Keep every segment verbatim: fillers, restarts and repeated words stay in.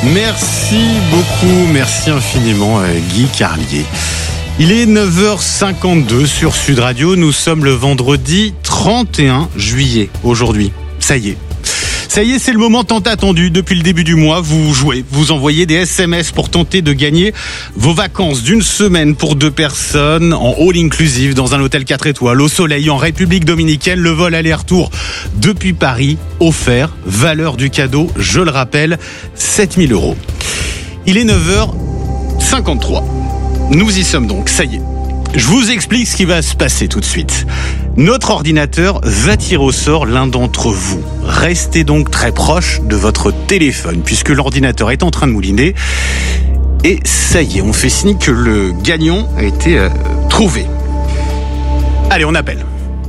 Merci beaucoup, merci infiniment Guy Carlier. Il est neuf heures cinquante-deux sur Sud Radio, nous sommes le vendredi trente et un juillet aujourd'hui. Ça y est. Ça y est, c'est le moment tant attendu. Depuis le début du mois, vous jouez, vous envoyez des S M S pour tenter de gagner vos vacances d'une semaine pour deux personnes en all inclusive dans un hôtel quatre étoiles au soleil en République Dominicaine. Le vol aller-retour depuis Paris offert. Valeur du cadeau, je le rappelle, sept mille euros. Il est neuf heures cinquante-trois. Nous y sommes donc, ça y est. Je vous explique ce qui va se passer tout de suite. Notre ordinateur va tirer au sort l'un d'entre vous. Restez donc très proche de votre téléphone puisque l'ordinateur est en train de mouliner. Et ça y est, on fait signe que le gagnant a été euh, trouvé. Allez, on appelle.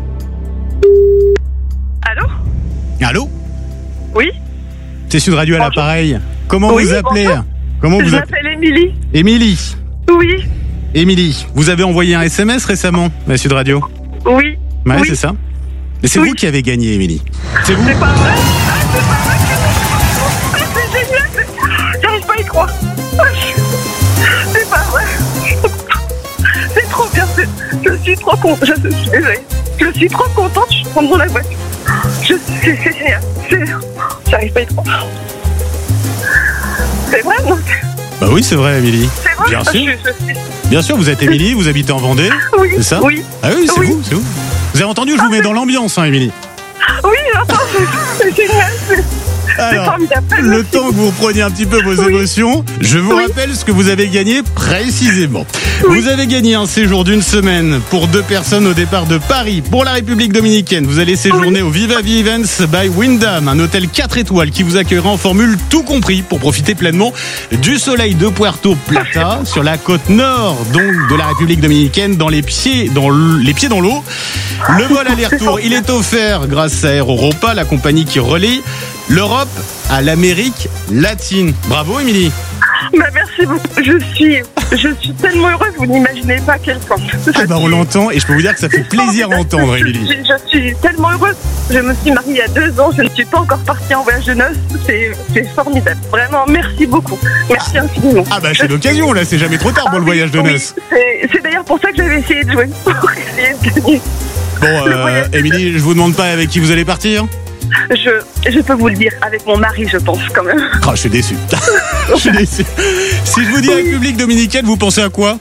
Allô ? Allô ? Oui ? C'est Sud Radio à Bonjour. l'appareil. Comment Oui, vous appelez ? bonjour. Comment Je vous appelez ? m'appelle Émilie. Émilie. Oui, Émilie, vous avez envoyé un S M S récemment à Sud Radio ? oui. Ouais, oui. c'est ça. Mais c'est Oui. vous qui avez gagné, Émilie. C'est vous ? C'est pas vrai ? Ah, c'est pas vrai que... Ah, c'est génial c'est- J'arrive pas à y croire. Ah, je- C'est pas vrai. C'est trop bien. c'est- Je suis trop contente. Je suis désolée. Je suis trop contente. Je suis prendre dans la voiture. Je... C'est c'est génial. C'est... J'arrive pas à y croire. C'est vrai, non ? Bah oui, c'est vrai, Émilie. C'est vrai. Bien Ah, sûr. je- je suis- Bien sûr, vous êtes Émilie, vous habitez en Vendée, Oui, c'est ça ? oui. Ah oui, c'est Oui. vous, c'est vous. Vous avez entendu, je vous mets dans l'ambiance, hein, Émilie. Oui, attends, c'est génial. C'est... C'est Alors, formidable. le Merci. temps que vous repreniez un petit peu vos Oui. émotions, je vous Oui. rappelle ce que vous avez gagné précisément. Oui. Vous avez gagné un séjour d'une semaine pour deux personnes au départ de Paris pour la République Dominicaine. Vous allez séjourner au Viva Vie Events by Wyndham, un hôtel quatre étoiles qui vous accueillera en formule tout compris pour profiter pleinement du soleil de Puerto Plata sur la côte nord donc de la République Dominicaine dans les pieds dans l- les pieds dans l'eau. Le vol aller-retour, il est offert grâce à Air Europa, la compagnie qui relie l'Europe à l'Amérique latine. Bravo, Émilie. Bah, merci beaucoup. Je suis, je suis tellement heureuse, vous n'imaginez pas à quel point. Ah bah on l'entend et je peux vous dire que ça fait plaisir à entendre, je, Émilie. suis- je suis tellement heureuse. Je me suis mariée il y a deux ans. Je ne suis pas encore partie en voyage de noces. C'est, c'est formidable. Vraiment, merci beaucoup. Merci infiniment. Ah bah c'est l'occasion là, c'est jamais trop tard pour le voyage de Oui, noces. C'est, c'est d'ailleurs pour ça que j'avais essayé de jouer. Pour essayer de gagner. Bon, Le euh, voyage de Émilie, je vous demande pas avec qui vous allez partir. Je, je peux vous le dire, avec mon mari, je pense quand même. Ah, je suis déçu. Je suis déçu. Si je vous dis Oui. République Dominicaine, vous pensez à quoi?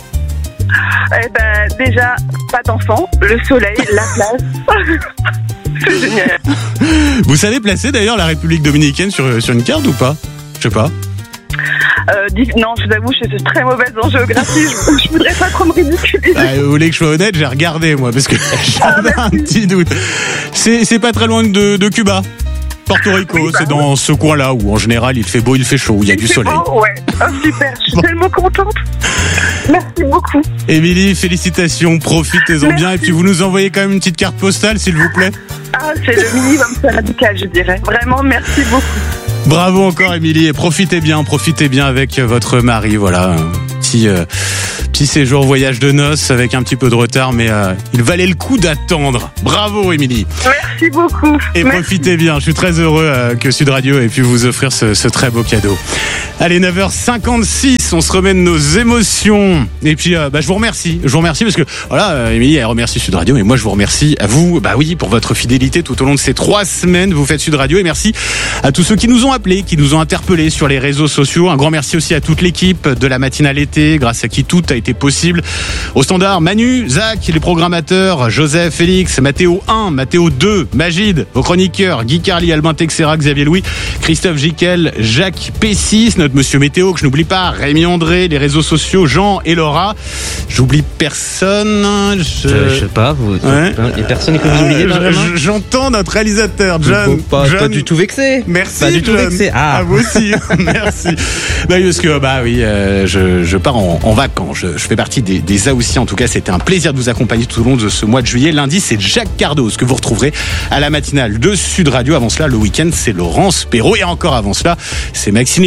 Eh ben, déjà, pas d'enfants, le soleil, la plage. C'est génial. Vous savez placer d'ailleurs la République Dominicaine sur, sur une carte ou pas? Je sais pas. Euh, dis- non, je vous avoue, je suis très mauvaise en géographie. Je, je voudrais pas trop me ridiculiser. Ah, vous voulez que je sois honnête, j'ai regardé moi parce que j'avais un petit doute. C'est, c'est pas très loin de, de Cuba. Porto Rico, Oui, bah c'est dans ce coin-là où en général il fait beau, il fait chaud, où il y a du C'est soleil. beau, ouais. Oh, super, je suis Bon. tellement contente. Merci beaucoup. Émilie, félicitations, profitez-en bien et puis vous nous envoyez quand même une petite carte postale s'il vous plaît. Ah, c'est le minimum syndical, je dirais. Vraiment, merci beaucoup. Bravo encore Émilie et profitez bien, profitez bien avec votre mari, voilà, un petit, euh, petit séjour voyage de noces avec un petit peu de retard mais euh, il valait le coup d'attendre. Bravo Émilie. Merci beaucoup. Et Merci. profitez bien, je suis très heureux euh, que Sud Radio ait pu vous offrir ce, ce très beau cadeau. Allez, neuf heures cinquante-six, on se remet de nos émotions. Et puis, euh, bah, je vous remercie. Je vous remercie parce que, voilà, euh, Émilie, elle remercie Sud Radio, mais moi, je vous remercie à vous, bah oui, pour votre fidélité tout au long de ces trois semaines. Vous faites Sud Radio et merci à tous ceux qui nous ont appelés, qui nous ont interpellés sur les réseaux sociaux. Un grand merci aussi à toute l'équipe de la matinale été, grâce à qui tout a été possible. Au standard, Manu, Zach, les programmateurs, Joseph, Félix, Mathéo un, Mathéo deux, Magide, vos chroniqueurs, Guy Carly, Albin Texera, Xavier Louis, Christophe Jiquel, Jacques P six, notre monsieur météo que je n'oublie pas, Rémi André, les réseaux sociaux, Jean et Laura. J'oublie personne. Je, Je, je sais pas, vous. Ouais. Il y a personne que vous oubliez, Euh, Benjamin je- J'entends notre réalisateur, John. Pas, John. pas du tout vexé. Merci. Pas du tout John. vexé. Ah. À vous aussi. Merci. Bah, parce que, bah oui, euh, je, je pars en, en vacances. Je, je fais partie des, des Aoussiens. En tout cas, c'était un plaisir de vous accompagner tout au long de ce mois de juillet. Lundi, c'est Jacques Cardos que vous retrouverez à la matinale de Sud Radio. Avant cela, le week-end, c'est Laurence Perrault. Et encore avant cela, c'est Maxime Lié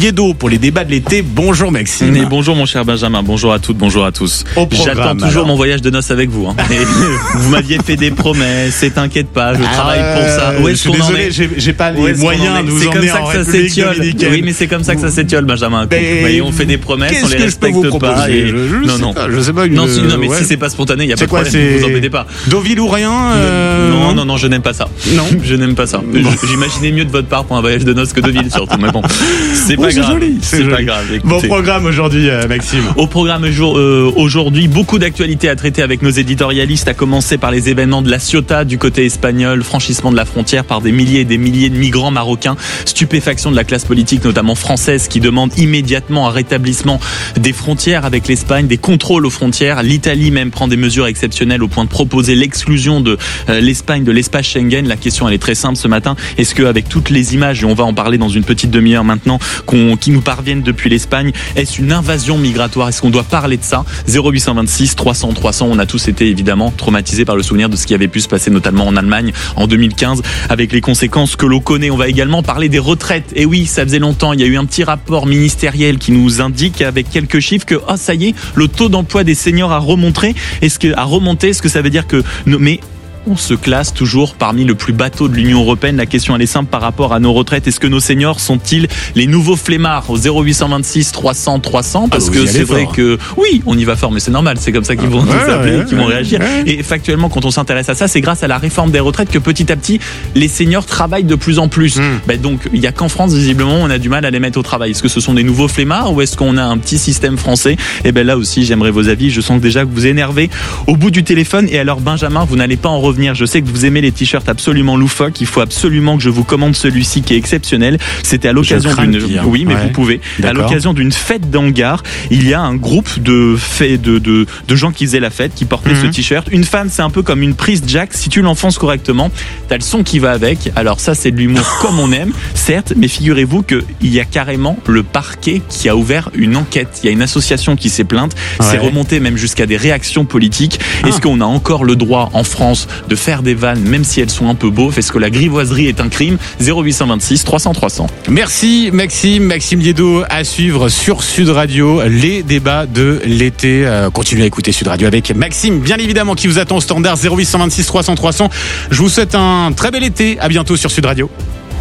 Diédo pour les débats de l'été. Bonjour Maxime. Et bonjour mon cher Benjamin, bonjour à toutes, bonjour à tous. J'attends toujours alors. mon voyage de noces avec vous. Hein. Et vous m'aviez fait des promesses, et t'inquiète pas, je travaille pour ça. Où est-ce je suis qu'on en désolé, est j'ai, j'ai pas les moyens de vous C'est comme emmener ça en que ça République s'étiole. dominicaine. Oui, mais c'est comme ça que ça s'étiole, Benjamin. Mais Vous voyez, on fait des promesses, on qu'est-ce les que je peux vous respecte pas. proposer Et... je, je non, sais non. pas, je sais pas. Une... Non, si, non, mais ouais. si c'est pas spontané, il y a C'est pas de quoi, problème. c'est... Vous embêtez pas. Deauville ou rien euh... Non, non, non, je n'aime pas ça. Non, je n'aime pas ça. Bon. J'imaginais mieux de votre part pour un voyage de noces que Deauville surtout. Mais bon, c'est oh, pas c'est grave. Joli, c'est, c'est joli. pas grave. Bon Écoutez. programme aujourd'hui, euh, Maxime. Au programme jour, euh, aujourd'hui, beaucoup d'actualités à traiter avec nos éditorialistes, à commencer par les événements de la Ceuta du côté espagnol, franchissement de la frontière par des milliers et des milliers de migrants marocains, stupéfaction de la classe politique, notamment française, qui demande immédiatement un rétablissement des frontières avec l'Espagne, des contrôles aux frontières. L'Italie même prend des mesures exceptionnelles au point de proposer l'exclusion de euh, l'Espagne de l'espace Schengen. La question elle est très simple ce matin. Est-ce que avec toutes les images, et on va en parler dans une petite demi-heure maintenant, qu'on, qui nous parviennent depuis l'Espagne, est-ce une invasion migratoire? Est-ce qu'on doit parler de ça? Zéro huit cent vingt-six trois cents trois cents. On a tous été évidemment traumatisés par le souvenir de ce qui avait pu se passer notamment en Allemagne en deux mille quinze avec les conséquences que l'on connaît. On va également parler des retraites. Et oui, ça faisait longtemps. Il y a eu un petit rapport ministériel qui nous indique avec quelques chiffres que oh ça y est, le taux d'emploi des seniors a remonté. Est-ce que a remonté? Est-ce que ça veut dire que mais on se classe toujours parmi le plus bas taux de l'Union européenne. La question elle est simple par rapport à nos retraites. Est-ce que nos seniors sont-ils les nouveaux flemmards au zéro huit cent vingt-six trois cents trois cents? Parce ah, que c'est fort. vrai que oui, on y va fort, mais c'est normal. C'est comme ça qu'ils vont ah, nous ouais, appeler, ouais, qu'ils vont ouais, réagir. ouais. Et factuellement, quand on s'intéresse à ça, c'est grâce à la réforme des retraites que petit à petit, les seniors travaillent de plus en plus. Mm. Ben donc, il y a qu'en France, visiblement, on a du mal à les mettre au travail. Est-ce que ce sont des nouveaux flemmards ou est-ce qu'on a un petit système français? Et ben là aussi, j'aimerais vos avis. Je sens déjà que vous énervez au bout du téléphone. Et alors, Benjamin, vous n'allez pas en revenir. Je sais que vous aimez les t-shirts absolument loufoques. Il faut absolument que je vous commande celui-ci qui est exceptionnel. C'était à l'occasion d'une, oui, mais ouais. vous pouvez. D'accord. À l'occasion d'une fête d'hangar, il y a un groupe de fait de de de gens qui faisaient la fête, qui portaient Mm-hmm. ce t-shirt. Une fan, c'est un peu comme une prise jack. Si tu l'enfonces correctement, t'as le son qui va avec. Alors ça, c'est de l'humour comme on aime, certes, mais figurez-vous que il y a carrément le parquet qui a ouvert une enquête. Il y a une association qui s'est plainte. Ouais. C'est remonté même jusqu'à des réactions politiques. Ah. Est-ce qu'on a encore le droit en France de faire des vannes, même si elles sont un peu beaufs? Est-ce que la grivoiserie est un crime? Zéro huit cent vingt-six trois cents trois cents. Merci Maxime, Maxime Diédo à suivre sur Sud Radio, les débats de l'été. Euh, continuez à écouter Sud Radio avec Maxime, bien évidemment, qui vous attend au standard zéro huit cent vingt-six trois cents trois cents. Je vous souhaite un très bel été, à bientôt sur Sud Radio.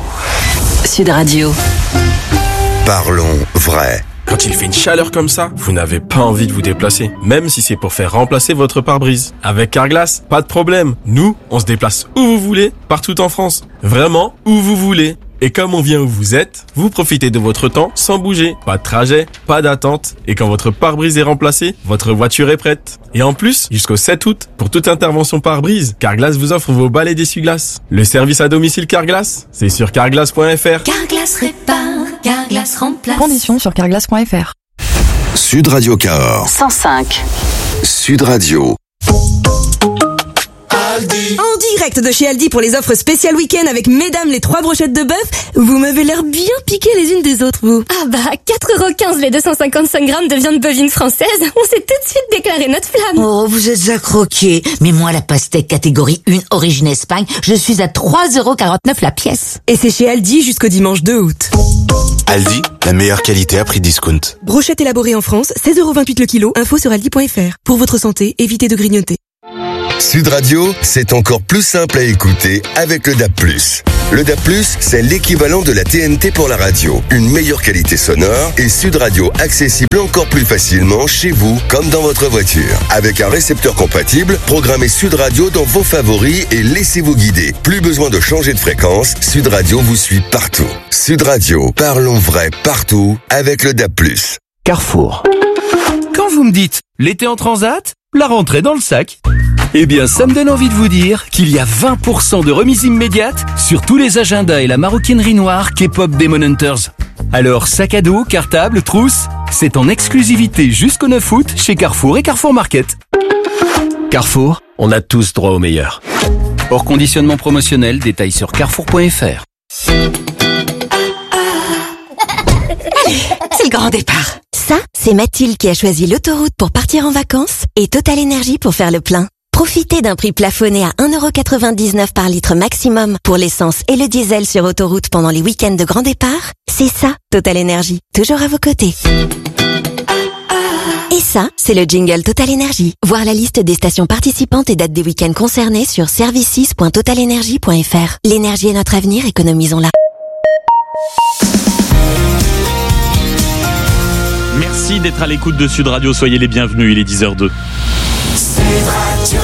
Sud Radio. Parlons vrai. Quand il fait une chaleur comme ça, vous n'avez pas envie de vous déplacer, même si c'est pour faire remplacer votre pare-brise. Avec Carglass, pas de problème. Nous, on se déplace où vous voulez, partout en France. Vraiment, où vous voulez. Et comme on vient où vous êtes, vous profitez de votre temps sans bouger. Pas de trajet, pas d'attente. Et quand votre pare-brise est remplacé, votre voiture est prête. Et en plus, jusqu'au sept août, pour toute intervention pare-brise, Carglass vous offre vos balais d'essuie-glace. Le service à domicile Carglass, c'est sur carglass point f r. Carglass répare, Carglass remplace. Conditions sur carglass point f r. Sud Radio Cahors. cent cinq. Sud Radio. En direct de chez Aldi pour les offres spéciales week-end avec mesdames les trois brochettes de bœuf. Vous m'avez l'air bien piquées les unes des autres, vous. Ah bah, quatre euros quinze les deux cent cinquante-cinq grammes de viande bovine française. On s'est tout de suite déclaré notre flamme. Oh, vous êtes à croquer. Mais moi, la pastèque catégorie un origine Espagne, je suis à trois euros quarante-neuf la pièce. Et c'est chez Aldi jusqu'au dimanche deux août. Aldi, la meilleure qualité à prix discount. Brochette élaborée en France, seize euros vingt-huit le kilo. Info sur aldi point f r. Pour votre santé, évitez de grignoter. Sud Radio, c'est encore plus simple à écouter avec le D A B plus. Le D A B plus, c'est l'équivalent de la T N T pour la radio. Une meilleure qualité sonore et Sud Radio accessible encore plus facilement chez vous comme dans votre voiture. Avec un récepteur compatible, programmez Sud Radio dans vos favoris et laissez-vous guider. Plus besoin de changer de fréquence, Sud Radio vous suit partout. Sud Radio, parlons vrai partout avec le D A B plus. Carrefour. Quand vous me dites l'été en transat, la rentrée dans le sac, eh bien ça me donne envie de vous dire qu'il y a vingt pour cent de remise immédiate sur tous les agendas et la maroquinerie noire K-pop Demon Hunters. Alors sac à dos, cartable, trousse, c'est en exclusivité jusqu'au neuf août chez Carrefour et Carrefour Market. Carrefour, on a tous droit au meilleur. Hors conditionnement promotionnel, détail sur carrefour point f r. Allez, c'est le grand départ. Ça, c'est Mathilde qui a choisi l'autoroute pour partir en vacances et Total Énergie pour faire le plein. Profitez d'un prix plafonné à un euro quatre-vingt-dix-neuf par litre maximum pour l'essence et le diesel sur autoroute pendant les week-ends de grand départ. C'est ça, Total Energy, toujours à vos côtés. Et ça, c'est le jingle Total Energy. Voir la liste des stations participantes et dates des week-ends concernés sur services point total energy point f r. L'énergie est notre avenir, économisons-la. Merci d'être à l'écoute de Sud Radio, soyez les bienvenus, il est dix heures deux. Sud Radio.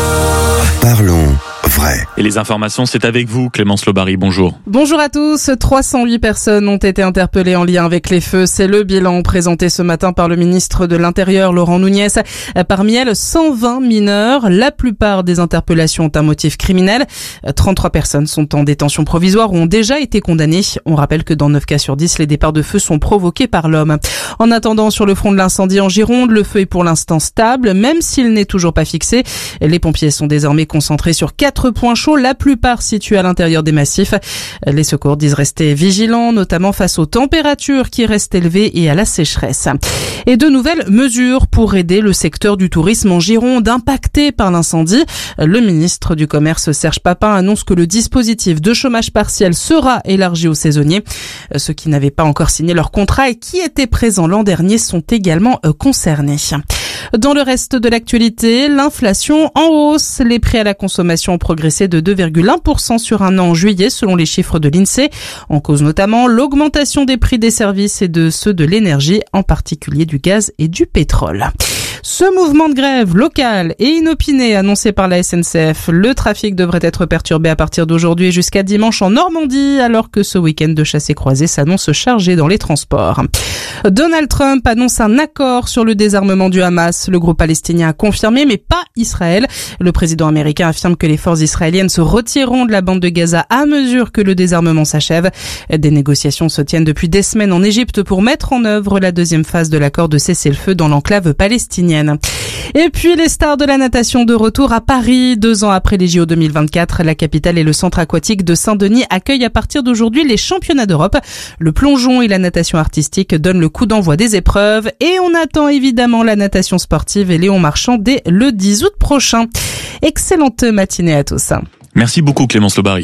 Parlons vrai. Et les informations, c'est avec vous, Clémence Lobary, bonjour. Bonjour à tous, trois cent huit personnes ont été interpellées en lien avec les feux. C'est le bilan présenté ce matin par le ministre de l'Intérieur, Laurent Nunez. Parmi elles, cent vingt mineurs. La plupart des interpellations ont un motif criminel. trente-trois personnes sont en détention provisoire ou ont déjà été condamnées. On rappelle que dans neuf cas sur dix, les départs de feu sont provoqués par l'homme. En attendant, sur le front de l'incendie en Gironde, le feu est pour l'instant stable, même s'il n'est toujours pas fixé. Les pompiers sont désormais concentrés sur quatre points chauds, la plupart situés à l'intérieur des massifs. Les secours disent rester vigilants, notamment face aux températures qui restent élevées et à la sécheresse. Et de nouvelles mesures pour aider le secteur du tourisme en Gironde impacté par l'incendie. Le ministre du Commerce, Serge Papin, annonce que le dispositif de chômage partiel sera élargi aux saisonniers. Ceux qui n'avaient pas encore signé leur contrat et qui étaient présents l'an dernier sont également concernés. Dans le reste de l'actualité, l'inflation en hausse. Les prix à la consommation ont progressé de deux virgule un pour cent sur un an en juillet, selon les chiffres de l'INSEE. En cause notamment l'augmentation des prix des services et de ceux de l'énergie, en particulier du gaz et du pétrole. Ce mouvement de grève local et inopiné annoncé par la S N C F, le trafic devrait être perturbé à partir d'aujourd'hui jusqu'à dimanche en Normandie, alors que ce week-end de chassé-croisé s'annonce chargé dans les transports. Donald Trump annonce un accord sur le désarmement du Hamas. Le groupe palestinien a confirmé, mais pas Israël. Le président américain affirme que les forces israéliennes se retireront de la bande de Gaza à mesure que le désarmement s'achève. Des négociations se tiennent depuis des semaines en Égypte pour mettre en œuvre la deuxième phase de l'accord de cessez-le-feu dans l'enclave palestinienne. Et puis les stars de la natation de retour à Paris. Deux ans après les J O deux mille vingt-quatre, la capitale et le centre aquatique de Saint-Denis accueillent à partir d'aujourd'hui les championnats d'Europe. Le plongeon et la natation artistique donnent le coup d'envoi des épreuves. Et on attend évidemment la natation sportive et Léon Marchand dès le dix août prochain. Excellente matinée à tous. Merci beaucoup Clémence Lobary.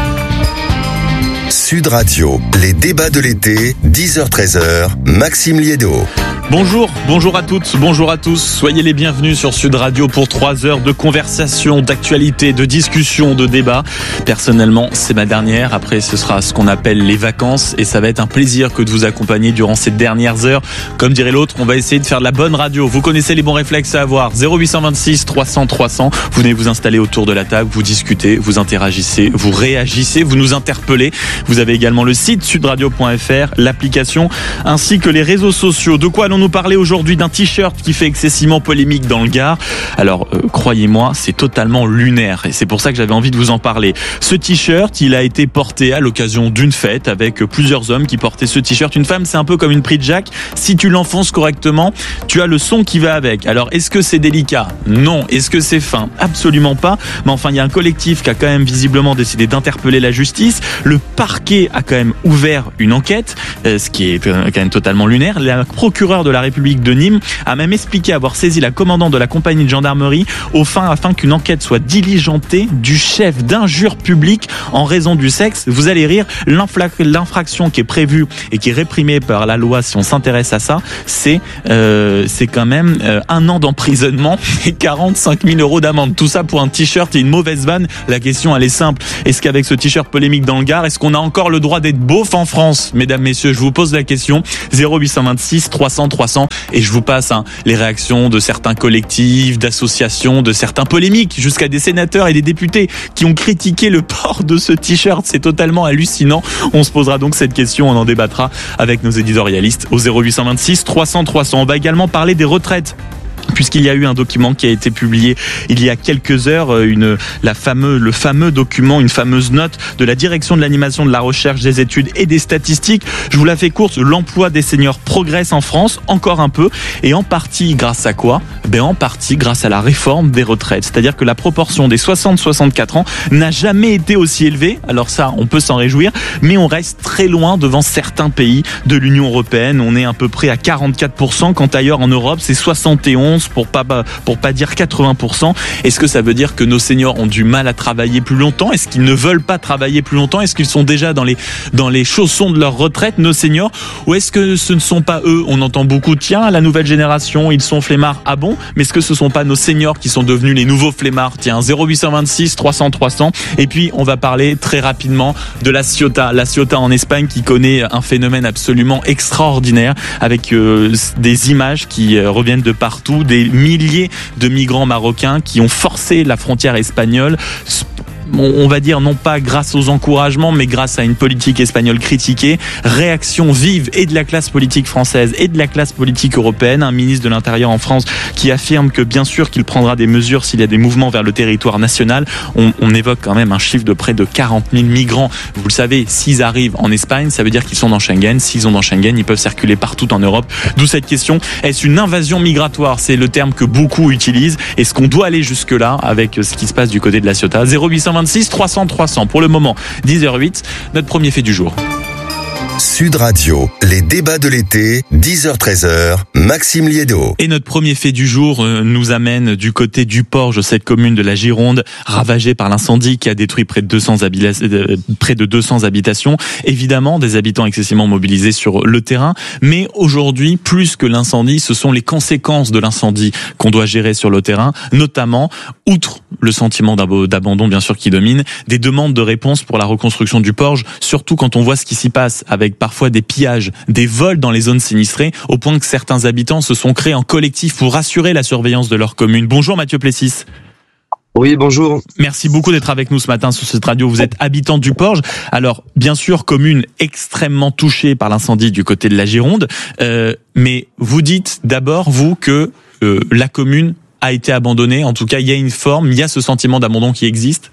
Sud Radio, les débats de l'été, dix heures treize heures, Maxime Liédo. Bonjour, bonjour à toutes, bonjour à tous. Soyez les bienvenus sur Sud Radio pour trois heures de conversation, d'actualité, de discussion, de débat. Personnellement, c'est ma dernière. Après, ce sera ce qu'on appelle les vacances et ça va être un plaisir que de vous accompagner durant ces dernières heures. Comme dirait l'autre, on va essayer de faire de la bonne radio. Vous connaissez les bons réflexes à avoir. zéro huit cent vingt-six trois cents trois cents. Vous venez vous installer autour de la table, vous discutez, vous interagissez, vous réagissez, vous nous interpellez. Vous avez également le site sud radio point f r, l'application, ainsi que les réseaux sociaux. De quoi allons-nous parler aujourd'hui? D'un t-shirt qui fait excessivement polémique dans le Gard. Alors, euh, croyez-moi, c'est totalement lunaire et c'est pour ça que j'avais envie de vous en parler. Ce t-shirt, il a été porté à l'occasion d'une fête avec plusieurs hommes qui portaient ce t-shirt. Une femme, c'est un peu comme une prise de jack. Si tu l'enfonces correctement, tu as le son qui va avec. Alors, est-ce que c'est délicat? Non. Est-ce que c'est fin? Absolument pas. Mais enfin, il y a un collectif qui a quand même visiblement décidé d'interpeller la justice. Le parquet a quand même ouvert une enquête, euh, ce qui est quand même totalement lunaire. La procureure de la République de Nîmes a même expliqué avoir saisi la commandante de la compagnie de gendarmerie au fin, afin qu'une enquête soit diligentée du chef d'injure publique en raison du sexe. Vous allez rire, l'infla- l'infraction qui est prévue et qui est réprimée par la loi, si on s'intéresse à ça, c'est euh, c'est quand même euh, un an d'emprisonnement et quarante-cinq mille euros d'amende. Tout ça pour un t-shirt et une mauvaise vanne. La question, elle est simple. Est-ce qu'avec ce t-shirt polémique dans le Gard, est-ce qu'on a encore le droit d'être beauf en France? Mesdames, messieurs, je vous pose la question. zéro huit cent vingt-six trois cents trois cents et je vous passe hein, les réactions de certains collectifs, d'associations, de certains polémiques, jusqu'à des sénateurs et des députés qui ont critiqué le port de ce t-shirt. C'est totalement hallucinant. On se posera donc cette question, on en débattra avec nos éditorialistes au zéro huit cent vingt-six trois cents trois cents. On va également parler des retraites, puisqu'il y a eu un document qui a été publié il y a quelques heures, une, la fameux, le fameux document, une fameuse note de la direction de l'animation, de la recherche, des études et des statistiques. Je vous la fais courte, l'emploi des seniors progresse en France, encore un peu, et en partie grâce à quoi? Ben en partie grâce à la réforme des retraites. C'est-à-dire que la proportion des soixante à soixante-quatre ans n'a jamais été aussi élevée. Alors ça, on peut s'en réjouir, mais on reste très loin devant certains pays de l'Union européenne. On est à peu près à quarante-quatre pour cent, quand ailleurs en Europe, c'est soixante et onze, soixante-dix pour pas pour pas dire quatre-vingts pour cent. Est-ce que ça veut dire que nos seniors ont du mal à travailler plus longtemps? Est-ce qu'ils ne veulent pas travailler plus longtemps? Est-ce qu'ils sont déjà dans les dans les chaussons de leur retraite, nos seniors? Ou est-ce que ce ne sont pas eux? On entend beaucoup, tiens, la nouvelle génération, ils sont flemmards. Ah bon? Mais est-ce que ce sont pas nos seniors qui sont devenus les nouveaux flemmards? Tiens, zéro huit cent vingt-six trois cents trois cents. Et puis on va parler très rapidement de la Ceuta, la Ceuta en Espagne qui connaît un phénomène absolument extraordinaire avec euh, des images qui euh, reviennent de partout, des milliers de migrants marocains qui ont forcé la frontière espagnole. On va dire non pas grâce aux encouragements, mais grâce à une politique espagnole critiquée. Réaction vive et de la classe politique française et de la classe politique européenne. Un ministre de l'Intérieur en France qui affirme que bien sûr qu'il prendra des mesures s'il y a des mouvements vers le territoire national. On, on évoque quand même un chiffre de près de quarante mille migrants. Vous le savez, s'ils arrivent en Espagne, ça veut dire qu'ils sont dans Schengen. S'ils sont dans Schengen, ils peuvent circuler partout en Europe. D'où cette question. Est-ce une invasion migratoire? C'est le terme que beaucoup utilisent. Est-ce qu'on doit aller jusque-là avec ce qui se passe du côté de la Ceuta? zéro huit cent vingt-six trois cents trois cents. Pour le moment, dix heures huit, notre premier fait du jour. Sud Radio, les débats de l'été, dix heures treize heures, Maxime Liédo. Et notre premier fait du jour euh, nous amène du côté du Porge, cette commune de la Gironde, ravagée par l'incendie qui a détruit près de deux cents, habila- euh, près de deux cents habitations. Évidemment, des habitants excessivement mobilisés sur le terrain. Mais aujourd'hui, plus que l'incendie, ce sont les conséquences de l'incendie qu'on doit gérer sur le terrain, notamment, outre le sentiment d'ab- d'abandon bien sûr qui domine, des demandes de réponse pour la reconstruction du Porge, surtout quand on voit ce qui s'y passe avec parfois des pillages, des vols dans les zones sinistrées, au point que certains habitants se sont créés en collectif pour assurer la surveillance de leur commune. Bonjour Mathieu Plessis. Oui, bonjour. Merci beaucoup d'être avec nous ce matin sur cette radio. Vous êtes habitant du Porge. Alors, bien sûr, commune extrêmement touchée par l'incendie du côté de la Gironde, euh, mais vous dites d'abord, vous, que euh, la commune a été abandonnée. En tout cas, il y a une forme, il y a ce sentiment d'abandon qui existe.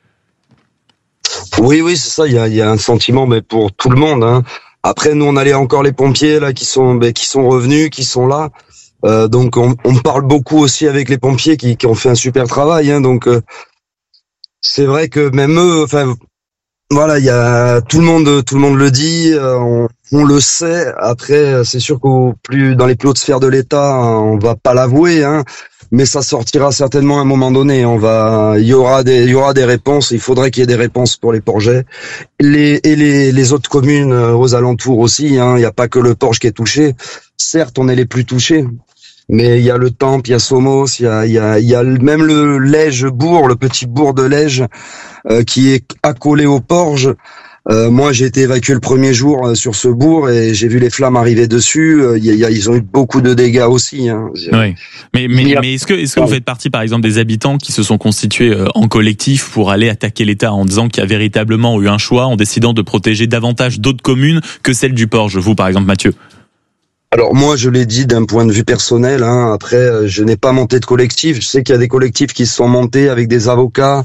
Oui, oui, c'est ça. Il y a, il y a un sentiment, mais pour tout le monde. Hein. Après, nous, on allait encore les pompiers là, qui sont, ben, qui sont revenus, qui sont là. Euh, donc, on, on parle beaucoup aussi avec les pompiers qui, qui ont fait un super travail. Hein. Donc, euh, c'est vrai que même eux, enfin, voilà, il y a tout le monde, tout le monde le dit. Euh, on, on le sait. Après, c'est sûr qu'au plus dans les plus hautes sphères de l'État, on va pas l'avouer. Hein. Mais ça sortira certainement à un moment donné. On va, il y aura des, il y aura des réponses. Il faudrait qu'il y ait des réponses pour les Porgais, les et les, les autres communes aux alentours aussi. Hein. Il n'y a pas que le Porge qui est touché. Certes, on est les plus touchés, mais il y a le Temple, il y a Somos, il y a, il y a, il y a même le Lège-Bourg, le petit bourg de Lège, euh, qui est accolé au Porge. Euh, moi, j'ai été évacué le premier jour euh, sur ce bourg et j'ai vu les flammes arriver dessus. Euh, y a, y a, ils ont eu beaucoup de dégâts aussi. Hein. Oui. Mais, mais, a... mais est-ce que, est-ce que vous faites partie, par exemple, des habitants qui se sont constitués euh, en collectif pour aller attaquer l'État en disant qu'il y a véritablement eu un choix en décidant de protéger davantage d'autres communes que celle du Porge? Vous, par exemple, Mathieu? Alors moi, je l'ai dit d'un point de vue personnel. Hein. Après, je n'ai pas monté de collectif. Je sais qu'il y a des collectifs qui se sont montés avec des avocats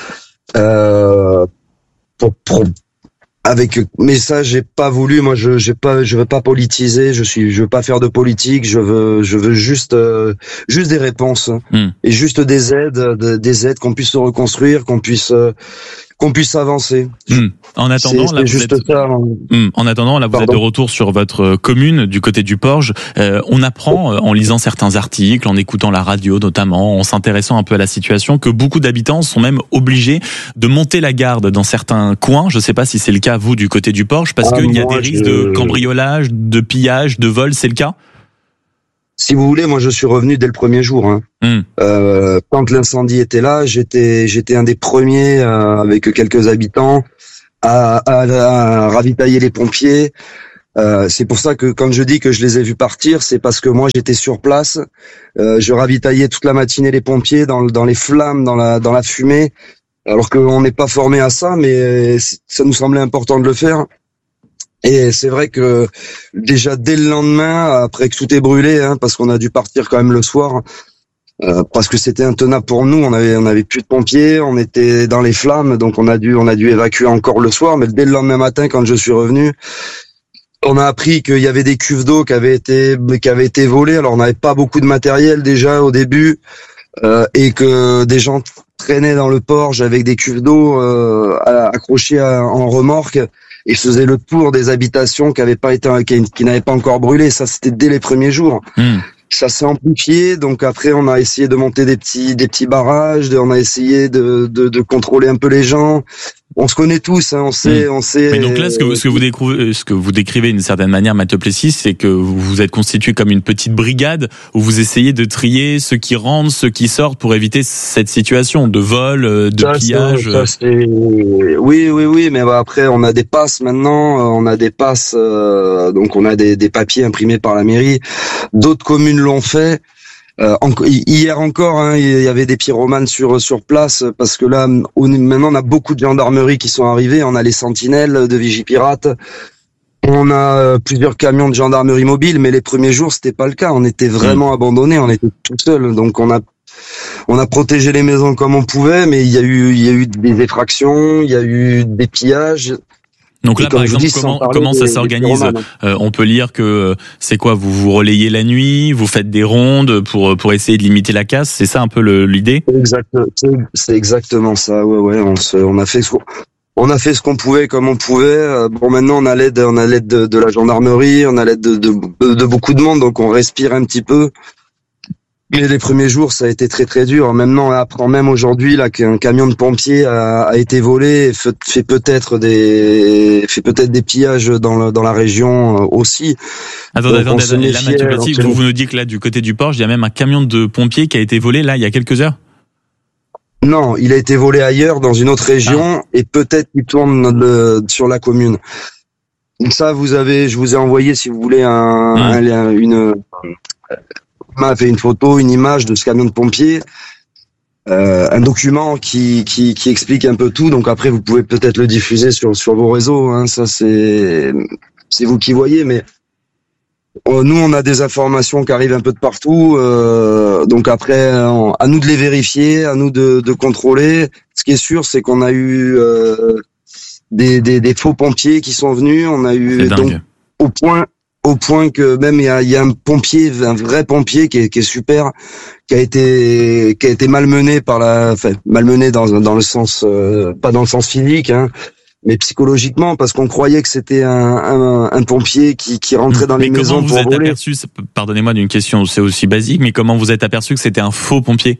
euh, pour, pour avec mais ça j'ai pas voulu. Moi je j'ai pas je veux pas politiser, je suis je veux pas faire de politique, je veux je veux juste euh, juste des réponses mmh. et juste des aides de, des aides qu'on puisse se reconstruire, qu'on puisse euh, qu'on puisse avancer. Mmh. En attendant, c'est, là, c'est vous juste êtes... ça. Mmh. En attendant, là, vous Pardon. êtes de retour sur votre commune du côté du Porge. Euh, on apprend, euh, en lisant certains articles, en écoutant la radio notamment, en s'intéressant un peu à la situation, que beaucoup d'habitants sont même obligés de monter la garde dans certains coins. Je ne sais pas si c'est le cas, vous, du côté du Porge, parce ah, qu'il y a des risques je... de cambriolage, de pillage, de vol, c'est le cas? Si vous voulez, moi je suis revenu dès le premier jour. Hein. Mm. Euh, quand l'incendie était là, j'étais j'étais un des premiers euh, avec quelques habitants à, à, à ravitailler les pompiers. Euh, c'est pour ça que quand je dis que je les ai vus partir, c'est parce que moi j'étais sur place. Euh, je ravitaillais toute la matinée les pompiers dans dans les flammes, dans la dans la fumée. Alors qu'on n'est pas formé à ça, mais ça nous semblait important de le faire. Et c'est vrai que déjà dès le lendemain, après que tout est brûlé, hein, parce qu'on a dû partir quand même le soir, euh, parce que c'était intenable pour nous, on avait on avait plus de pompiers, on était dans les flammes, donc on a dû on a dû évacuer encore le soir. Mais dès le lendemain matin, quand je suis revenu, on a appris qu'il y avait des cuves d'eau qui avaient été qui avaient été volées. Alors on n'avait pas beaucoup de matériel déjà au début, euh, et que des gens traînaient dans le Porge avec des cuves d'eau euh, accrochées à, en remorque. Et faisait le tour des habitations qui avaient pas été, qui, qui n'avaient pas encore brûlé. Ça, c'était dès les premiers jours. Mmh. ça s'est amplifié. Donc après, on a essayé de monter des petits, des petits barrages. On a essayé de, de, de contrôler un peu les gens. On se connaît tous, hein, on sait, mmh. on sait. Mais donc là, ce que vous, ce que vous découvrez, ce que vous décrivez d'une certaine manière, Mathieu Plessis, c'est que vous vous êtes constitué comme une petite brigade où vous essayez de trier ceux qui rentrent, ceux qui sortent pour éviter cette situation de vol, de ça, pillage. Ça, c'est... Oui, oui, oui, mais bah, après, on a des passes maintenant, on a des passes, euh, donc on a des, des papiers imprimés par la mairie. D'autres communes l'ont fait. Euh, en, hier encore, hein, il y avait des pyromanes sur sur place parce que là, on, maintenant, on a beaucoup de gendarmerie qui sont arrivés. On a les sentinelles de Vigipirate. On a euh, plusieurs camions de gendarmerie mobile, mais les premiers jours, c'était pas le cas. On était vraiment mmh. abandonnés, on était tout seuls. Donc on a on a protégé les maisons comme on pouvait, mais il y a eu il y a eu des effractions, il y a eu des pillages. Donc là, par exemple, dis, comment, comment ça s'organise? euh, On peut lire que c'est quoi? Vous vous relayez la nuit, vous faites des rondes pour pour essayer de limiter la casse. C'est ça un peu le, l'idée? Exact, c'est, c'est exactement ça. Ouais, ouais. On se, on a fait ce qu'on, on a fait ce qu'on pouvait comme on pouvait. Bon, maintenant on a l'aide, on a l'aide de, de la gendarmerie, on a l'aide de, de de beaucoup de monde, donc on respire un petit peu. Mais les premiers jours, ça a été très très dur. Maintenant, apprend même aujourd'hui là qu'un camion de pompiers a, a été volé, et fait, fait peut-être des fait peut-être des pillages dans la, dans la région aussi. Attendez, attendez, attendez. Là, Mathieu Plessis, vous, vous nous dites que là, du côté du Porche, il y a même un camion de pompiers qui a été volé là il y a quelques heures. Non, il a été volé ailleurs, dans une autre région, ah. et peut-être qu'il tourne le, sur la commune. Donc ça, vous avez, je vous ai envoyé, si vous voulez, un, ah. un une. m'a fait une photo, une image de ce camion de pompiers, euh, un document qui, qui qui explique un peu tout. Donc après, vous pouvez peut-être le diffuser sur sur vos réseaux. Hein, ça c'est c'est vous qui voyez. Mais euh, nous, on a des informations qui arrivent un peu de partout. Euh, donc après, on, à nous de les vérifier, à nous de de contrôler. Ce qui est sûr, c'est qu'on a eu euh, des, des des faux pompiers qui sont venus. On a eu donc au point. Au point que même il y a, il y a un pompier, un vrai pompier qui est, qui est super, qui a été qui a été malmené par la, enfin malmené dans dans le sens euh, pas dans le sens physique, hein, mais psychologiquement parce qu'on croyait que c'était un, un, un pompier qui qui rentrait dans mais les maisons pour voler. Comment vous êtes aperçu, pardonnez-moi d'une question, c'est aussi basique, mais comment vous êtes aperçu que c'était un faux pompier?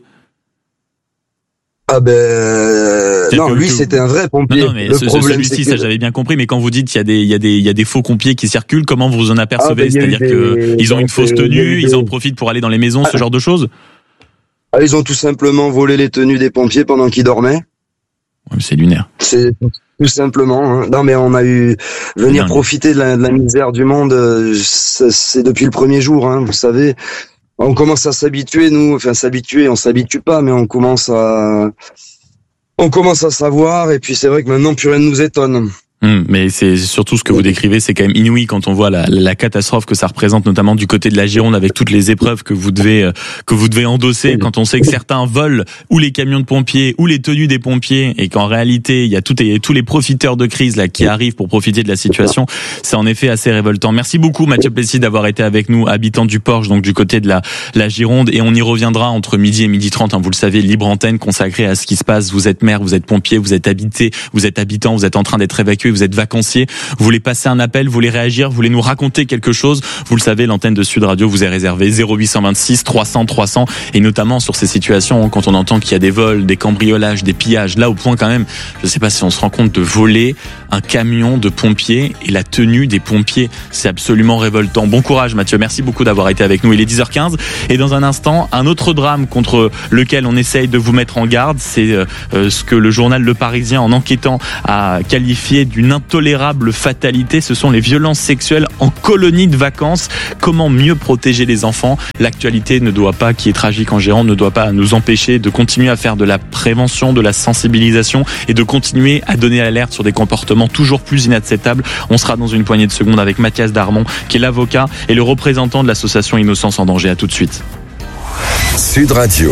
Ah ben euh, non, lui que... c'était un vrai pompier. Non, non mais le ce, problème, celui-ci, c'est que... ça j'avais bien compris. Mais quand vous dites il y a des il y a des il y a des faux pompiers qui circulent, comment vous en apercevez? ah, ben, C'est-à-dire des... que ils ont une fausse tenue, ils en profitent pour aller dans les maisons, ah, ce genre de choses. Ah, ils ont tout simplement volé les tenues des pompiers pendant qu'ils dormaient. Ouais, c'est lunaire. C'est tout simplement. Hein. Non mais on a eu venir profiter de la, de la misère du monde. C'est, c'est depuis le premier jour, hein, vous savez. On commence à s'habituer, nous, enfin s'habituer, on s'habitue pas, mais on commence à, on commence à savoir, et puis c'est vrai que maintenant plus rien ne nous étonne. Hum, mais c'est surtout ce que vous décrivez, c'est quand même inouï quand on voit la, la catastrophe que ça représente, notamment du côté de la Gironde, avec toutes les épreuves que vous devez que vous devez endosser. Quand on sait que certains volent ou les camions de pompiers ou les tenues des pompiers, et qu'en réalité il y a tout, et tous les profiteurs de crise là qui arrivent pour profiter de la situation, c'est en effet assez révoltant. Merci beaucoup Mathieu Plessis d'avoir été avec nous, habitant du Porche, donc du côté de la la Gironde, et on y reviendra entre midi et midi trente. Hein, vous le savez, libre antenne consacrée à ce qui se passe. Vous êtes maire, vous êtes pompier, vous êtes habité, vous êtes habitant, vous êtes en train d'être évacué, vous êtes vacancier, vous voulez passer un appel, vous voulez réagir, vous voulez nous raconter quelque chose, vous le savez, l'antenne de Sud Radio vous est réservée zéro huit cent vingt-six trois cents trois cents, et notamment sur ces situations quand on entend qu'il y a des vols, des cambriolages, des pillages, là au point quand même, je sais pas si on se rend compte, de voler un camion de pompiers et la tenue des pompiers, c'est absolument révoltant. Bon courage Mathieu, merci beaucoup d'avoir été avec nous. Il est dix heures quinze et dans un instant, un autre drame contre lequel on essaye de vous mettre en garde, c'est euh, ce que le journal Le Parisien, en enquêtant, a qualifié d'une intolérable fatalité. Ce sont les violences sexuelles en colonie de vacances. Comment mieux protéger les enfants? L'actualité ne doit pas, qui est tragique en Gironde, ne doit pas nous empêcher de continuer à faire de la prévention, de la sensibilisation, et de continuer à donner l'alerte sur des comportements toujours plus inacceptables. On sera dans une poignée de secondes avec Mathias Darmon, qui est l'avocat et le représentant de l'association Innocence en danger. À tout de suite. Sud Radio.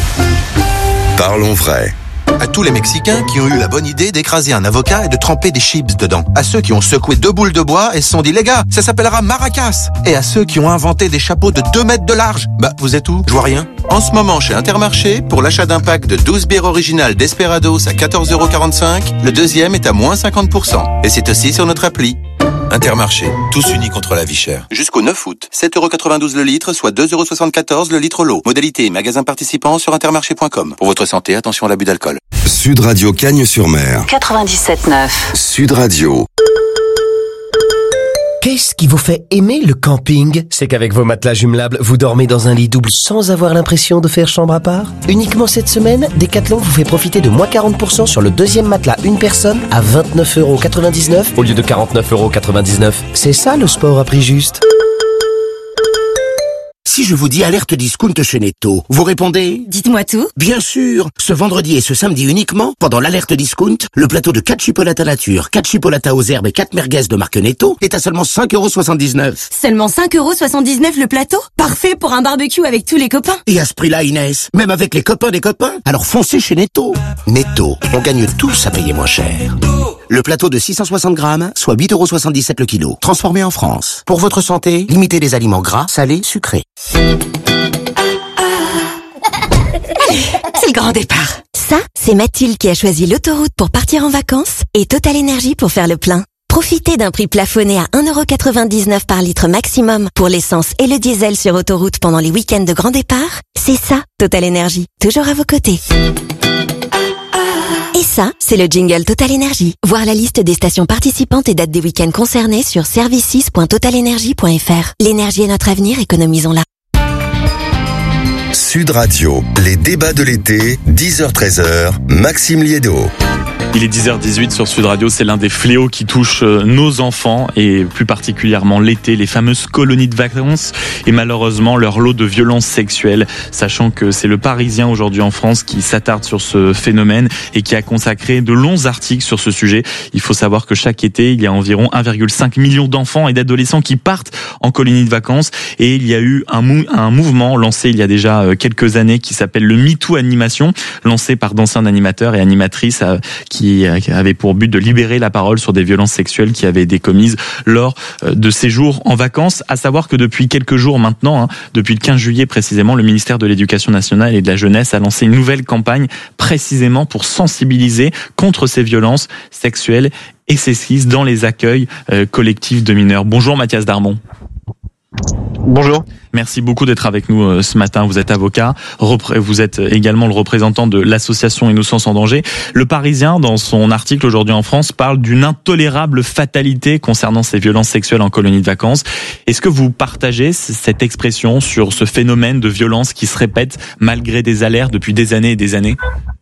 Parlons vrai. À tous les Mexicains qui ont eu la bonne idée d'écraser un avocat et de tremper des chips dedans. À ceux qui ont secoué deux boules de bois et se sont dit, les gars, ça s'appellera maracas. Et à ceux qui ont inventé des chapeaux de deux mètres de large. Bah, vous êtes où? Je vois rien. En ce moment, chez Intermarché, pour l'achat d'un pack de douze bières originales Desperados à quatorze euros quarante-cinq, le deuxième est à moins cinquante pour cent. Et c'est aussi sur notre appli. Intermarché, tous unis contre la vie chère. Jusqu'au neuf août, sept euros quatre-vingt-douze le litre, soit deux euros soixante-quatorze le litre l'eau. Modalité et magasin participant sur intermarché point com. Pour votre santé, attention à l'abus d'alcool. Sud Radio Cagnes-sur-Mer. quatre-vingt-dix-sept neuf. Sud Radio. Qu'est-ce qui vous fait aimer le camping? C'est qu'avec vos matelas jumelables, vous dormez dans un lit double sans avoir l'impression de faire chambre à part. Uniquement cette semaine, Decathlon vous fait profiter de moins quarante pour cent sur le deuxième matelas une personne à vingt-neuf euros quatre-vingt-dix-neuf au lieu de quarante-neuf euros quatre-vingt-dix-neuf. C'est ça le sport à prix juste. Si je vous dis alerte discount chez Netto, vous répondez? Dites-moi tout. Bien sûr. Ce vendredi et ce samedi uniquement, pendant l'alerte discount, le plateau de quatre chipolatas nature, quatre chipolatas aux herbes et quatre merguez de marque Netto est à seulement cinq euros soixante-dix-neuf. Seulement cinq euros soixante-dix-neuf le plateau? Parfait pour un barbecue avec tous les copains. Et à ce prix-là, Inès, même avec les copains des copains, alors foncez chez Netto. Netto, on gagne tous à payer moins cher. Le plateau de six cent soixante grammes, soit huit euros soixante-dix-sept le kilo. Transformé en France. Pour votre santé, limitez les aliments gras, salés, sucrés. C'est le grand départ. Ça, c'est Mathilde qui a choisi l'autoroute pour partir en vacances et Total Énergie pour faire le plein. Profitez d'un prix plafonné à un euro quatre-vingt-dix-neuf par litre maximum pour l'essence et le diesel sur autoroute pendant les week-ends de grand départ. C'est ça, Total Énergie. Toujours à vos côtés. Et ça, c'est le jingle Total Énergie. Voir la liste des stations participantes et dates des week-ends concernés sur services point total énergie point f r. L'énergie est notre avenir, économisons-la. Sud Radio, les débats de l'été, dix heures treize heures, Maxime Liédo. Il est dix heures dix-huit sur Sud Radio, c'est l'un des fléaux qui touche nos enfants et plus particulièrement l'été, les fameuses colonies de vacances et malheureusement leur lot de violences sexuelles, sachant que c'est le Parisien aujourd'hui en France qui s'attarde sur ce phénomène et qui a consacré de longs articles sur ce sujet. Il faut savoir que chaque été, il y a environ un virgule cinq million d'enfants et d'adolescents qui partent en colonies de vacances et il y a eu un, mou- un mouvement lancé il y a déjà quelques années qui s'appelle le MeToo Animation, lancé par d'anciens animateurs et animatrices qui qui avait pour but de libérer la parole sur des violences sexuelles qui avaient été commises lors de séjours en vacances. À savoir que depuis quelques jours maintenant, hein, depuis le quinze juillet précisément, le ministère de l'Éducation nationale et de la Jeunesse a lancé une nouvelle campagne précisément pour sensibiliser contre ces violences sexuelles et sexistes dans les accueils euh, collectifs de mineurs. Bonjour Mathias Darmon. Bonjour. Merci beaucoup d'être avec nous ce matin. Vous êtes avocat, vous êtes également le représentant de l'association Innocence en danger. Le Parisien, dans son article aujourd'hui en France, parle d'une intolérable fatalité concernant ces violences sexuelles en colonie de vacances. Est-ce que vous partagez cette expression sur ce phénomène de violence qui se répète malgré des alertes depuis des années et des années ?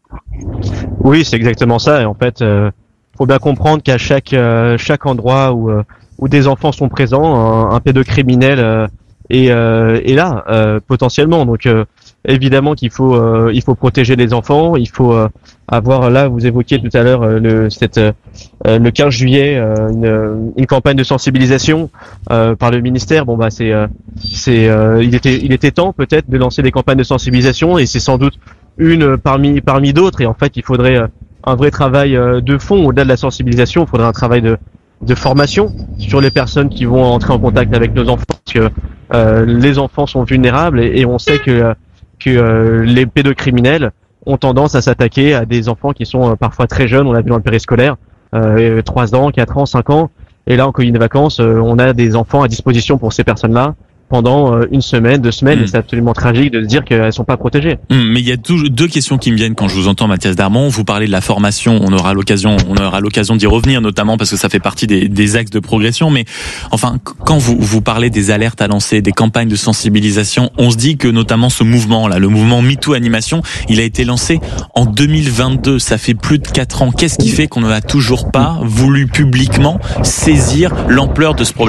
Oui, c'est exactement ça. Et en fait, euh, faut bien comprendre qu'à chaque euh, chaque endroit où euh, où des enfants sont présents, un, un pédocriminel euh, est, euh, est là euh, potentiellement. Donc euh, évidemment qu'il faut euh, il faut protéger les enfants, il faut euh, avoir là, vous évoquiez tout à l'heure euh, le cette euh, le quinze juillet euh, une, une campagne de sensibilisation euh, par le ministère. Bon bah c'est euh, c'est euh, il était il était temps peut-être de lancer des campagnes de sensibilisation et c'est sans doute une parmi parmi d'autres et en fait il faudrait euh, un vrai travail euh, de fond au-delà de la sensibilisation, il faudrait un travail de de formation sur les personnes qui vont entrer en contact avec nos enfants parce que euh, les enfants sont vulnérables et, et on sait que que euh, les pédocriminels ont tendance à s'attaquer à des enfants qui sont euh, parfois très jeunes, on l'a vu dans le périscolaire, euh, trois ans, quatre ans, cinq ans et là en colonie de vacances, euh, on a des enfants à disposition pour ces personnes-là pendant euh, une semaine, deux semaines, mmh. et c'est absolument tragique de se dire qu'elles sont pas protégées. Mmh, mais il y a deux questions qui me viennent quand je vous entends, Mathias Darmon. Vous parlez de la formation, on aura l'occasion, on aura l'occasion d'y revenir, notamment parce que ça fait partie des, des axes de progression. Mais enfin, quand vous vous parlez des alertes à lancer, des campagnes de sensibilisation, on se dit que notamment ce mouvement-là, le mouvement MeToo Animation, il a été lancé en deux mille vingt-deux. Ça fait plus de quatre ans. Qu'est-ce qui fait qu'on n'a toujours pas voulu publiquement saisir l'ampleur de ce problème ?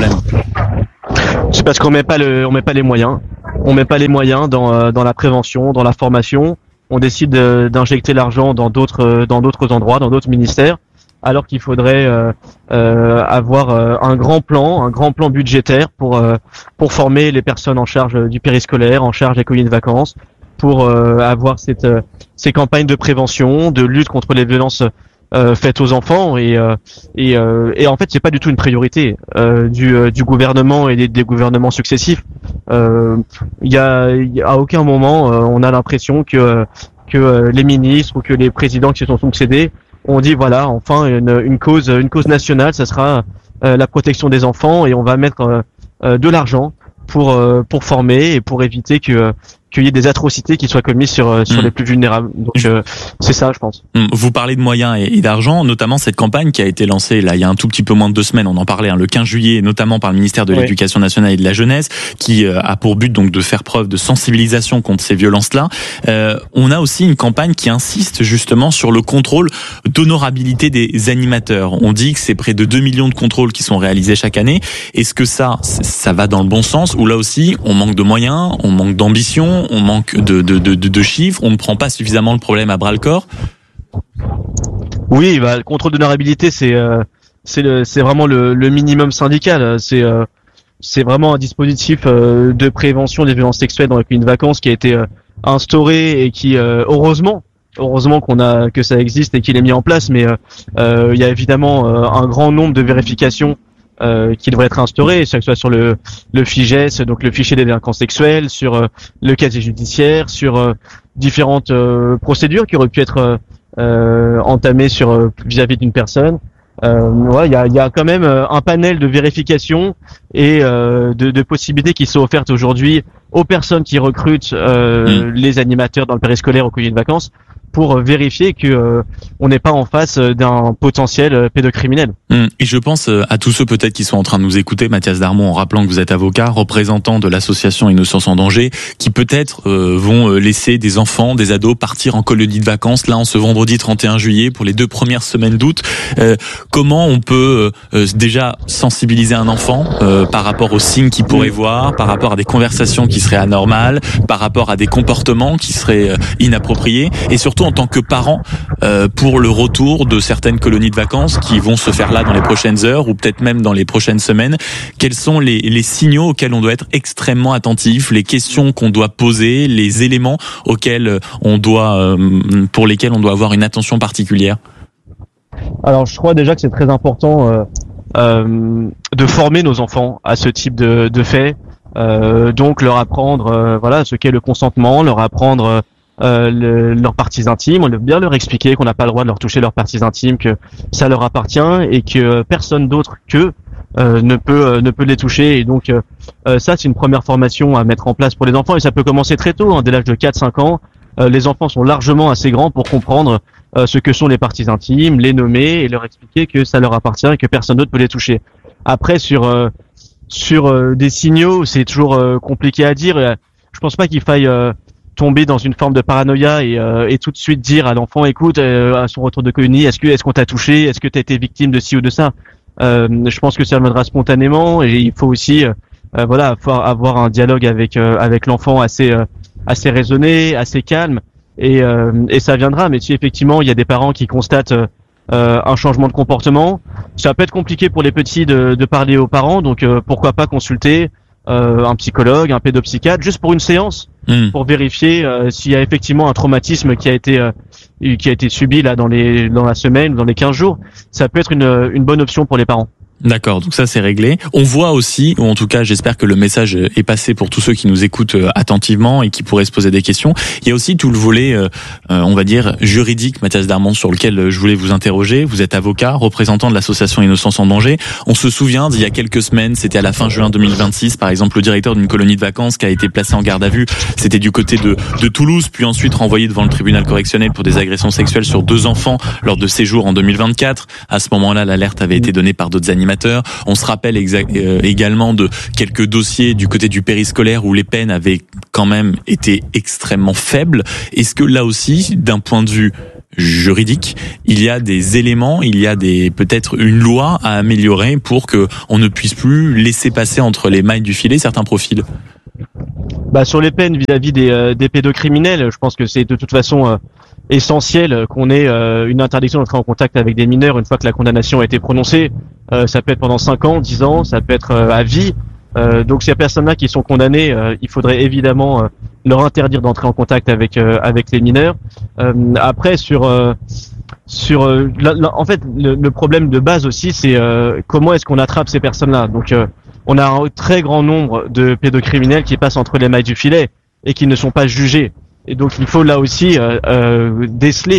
C'est parce qu'on met pas le, on met pas les moyens. On met pas les moyens dans euh, dans la prévention, dans la formation. On décide de, d'injecter l'argent dans d'autres dans d'autres endroits, dans d'autres ministères, alors qu'il faudrait euh, euh, avoir euh, un grand plan, un grand plan budgétaire pour euh, pour former les personnes en charge du périscolaire, en charge des colonies de vacances, pour euh, avoir cette euh, ces campagnes de prévention, de lutte contre les violences Euh, faites aux enfants et euh, et, euh, et en fait c'est pas du tout une priorité euh, du euh, du gouvernement et des, des gouvernements successifs. Il euh, y a y a à aucun moment euh, on a l'impression que que euh, les ministres ou que les présidents qui se sont succédés ont dit voilà enfin une une cause une cause nationale, ça sera euh, la protection des enfants et on va mettre euh, euh, de l'argent pour euh, pour former et pour éviter que euh, qu'il y ait des atrocités qui soient commises sur euh, sur mmh. les plus vulnérables. Donc euh, c'est ça, je pense. Vous parlez de moyens et, et d'argent, notamment cette campagne qui a été lancée là il y a un tout petit peu moins de deux semaines. On en parlait hein, le quinze juillet, notamment par le ministère de ouais. l'Éducation nationale et de la jeunesse, qui euh, a pour but donc de faire preuve de sensibilisation contre ces violences-là. Euh, on a aussi une campagne qui insiste justement sur le contrôle d'honorabilité des animateurs. On dit que c'est près de deux millions de contrôles qui sont réalisés chaque année. Est-ce que ça, ça va dans le bon sens ou là aussi on manque de moyens, on manque d'ambition? On manque de, de, de, de chiffres, on ne prend pas suffisamment le problème à bras le corps. Oui, bah, le contrôle d'honorabilité, c'est euh, c'est le, c'est vraiment le, le minimum syndical. C'est euh, c'est vraiment un dispositif euh, de prévention des violences sexuelles dans les colonies de vacances qui a été euh, instauré et qui euh, heureusement heureusement qu'on a que ça existe et qu'il est mis en place. Mais il euh, euh, y a évidemment euh, un grand nombre de vérifications Euh, qui devrait être instauré, que ce soit sur le, le FIGES, donc le fichier des délinquants sexuels, sur euh, le casier judiciaire, sur euh, différentes euh, procédures qui auraient pu être euh, entamées sur euh, vis-à-vis d'une personne. Euh, ouais, il y a, y a quand même un panel de vérifications et euh, de, de possibilités qui sont offertes aujourd'hui aux personnes qui recrutent euh, mmh. les animateurs dans le périscolaire aux colonies de vacances pour vérifier que euh, on n'est pas en face d'un potentiel pédocriminel. Mmh. Et je pense à tous ceux peut-être qui sont en train de nous écouter, Mathias Darmon, en rappelant que vous êtes avocat, représentant de l'association Innocence en danger, qui peut-être euh, vont laisser des enfants, des ados partir en colonie de vacances, là en ce vendredi trente et un juillet, pour les deux premières semaines d'août. Euh, comment on peut euh, déjà sensibiliser un enfant euh, par rapport aux signes qu'il pourrait voir, par rapport à des conversations qui seraient anormales, par rapport à des comportements qui seraient euh, inappropriés, et surtout en tant que parent euh, pour le retour de certaines colonies de vacances qui vont se faire là dans les prochaines heures ou peut-être même dans les prochaines semaines. Quels sont les, les signaux auxquels on doit être extrêmement attentif, les questions qu'on doit poser, les éléments auxquels on doit, euh, pour lesquels on doit avoir une attention particulière? Alors je crois déjà que c'est très important euh, euh, de former nos enfants à ce type de, de faits, euh, donc leur apprendre euh, voilà ce qu'est le consentement, leur apprendre euh, Euh, le, leurs parties intimes, on doit bien leur expliquer qu'on n'a pas le droit de leur toucher leurs parties intimes, que ça leur appartient et que personne d'autre qu'eux euh, ne peut euh, ne peut les toucher. Et donc euh, ça, c'est une première formation à mettre en place pour les enfants et ça peut commencer très tôt, hein, dès l'âge de quatre cinq ans. Euh, les enfants sont largement assez grands pour comprendre euh, ce que sont les parties intimes, les nommer et leur expliquer que ça leur appartient et que personne d'autre peut les toucher. Après, sur euh, sur euh, des signaux, c'est toujours euh, compliqué à dire. Je pense pas qu'il faille euh, tomber dans une forme de paranoïa et, euh, et tout de suite dire à l'enfant, écoute, euh, à son retour de colonie, est-ce que est-ce qu'on t'a touché, est-ce que t'as été victime de ci ou de ça. Euh, je pense que ça viendra spontanément et il faut aussi, euh, voilà, avoir un dialogue avec euh, avec l'enfant assez euh, assez raisonné, assez calme et euh, et ça viendra. Mais si effectivement il y a des parents qui constatent euh, un changement de comportement, ça peut être compliqué pour les petits de, de parler aux parents, donc euh, pourquoi pas consulter Euh, un psychologue, un pédopsychiatre, juste pour une séance, mmh. pour vérifier euh, s'il y a effectivement un traumatisme qui a été euh, qui a été subi là dans les dans la semaine ou dans les quinze jours. Ça peut être une une bonne option pour les parents. D'accord, donc ça c'est réglé. On voit aussi, ou en tout cas j'espère que le message est passé pour tous ceux qui nous écoutent attentivement et qui pourraient se poser des questions. Il y a aussi tout le volet, euh, on va dire, juridique, Mathias Darmon, sur lequel je voulais vous interroger. Vous êtes avocat, représentant de l'association Innocence en danger. On se souvient d'il y a quelques semaines, c'était à la fin juin deux mille vingt-six, par exemple, le directeur d'une colonie de vacances qui a été placé en garde à vue. C'était du côté de, de Toulouse, puis ensuite renvoyé devant le tribunal correctionnel pour des agressions sexuelles sur deux enfants lors de séjours en deux mille vingt-quatre. À ce moment-là, l'alerte avait été donnée par d'autres animateurs. On se rappelle exact, euh, également de quelques dossiers du côté du périscolaire où les peines avaient quand même été extrêmement faibles. Est-ce que là aussi, d'un point de vue juridique, il y a des éléments, il y a des peut-être une loi à améliorer pour que on ne puisse plus laisser passer entre les mailles du filet certains profils? Bah sur les peines vis-à-vis des, euh, des pédocriminels, je pense que c'est de toute façon euh, essentiel qu'on ait euh, une interdiction d'entrer en contact avec des mineurs une fois que la condamnation a été prononcée. Euh, ça peut être pendant cinq ans, dix ans, ça peut être euh, à vie. Euh, donc ces personnes-là qui sont condamnées, euh, il faudrait évidemment euh, leur interdire d'entrer en contact avec euh, avec les mineurs. Euh, après sur euh, sur euh, la, la, en fait le, le problème de base aussi c'est euh, comment est-ce qu'on attrape ces personnes-là. Donc euh, on a un très grand nombre de pédocriminels qui passent entre les mailles du filet et qui ne sont pas jugés. Et donc il faut là aussi euh, euh, déceler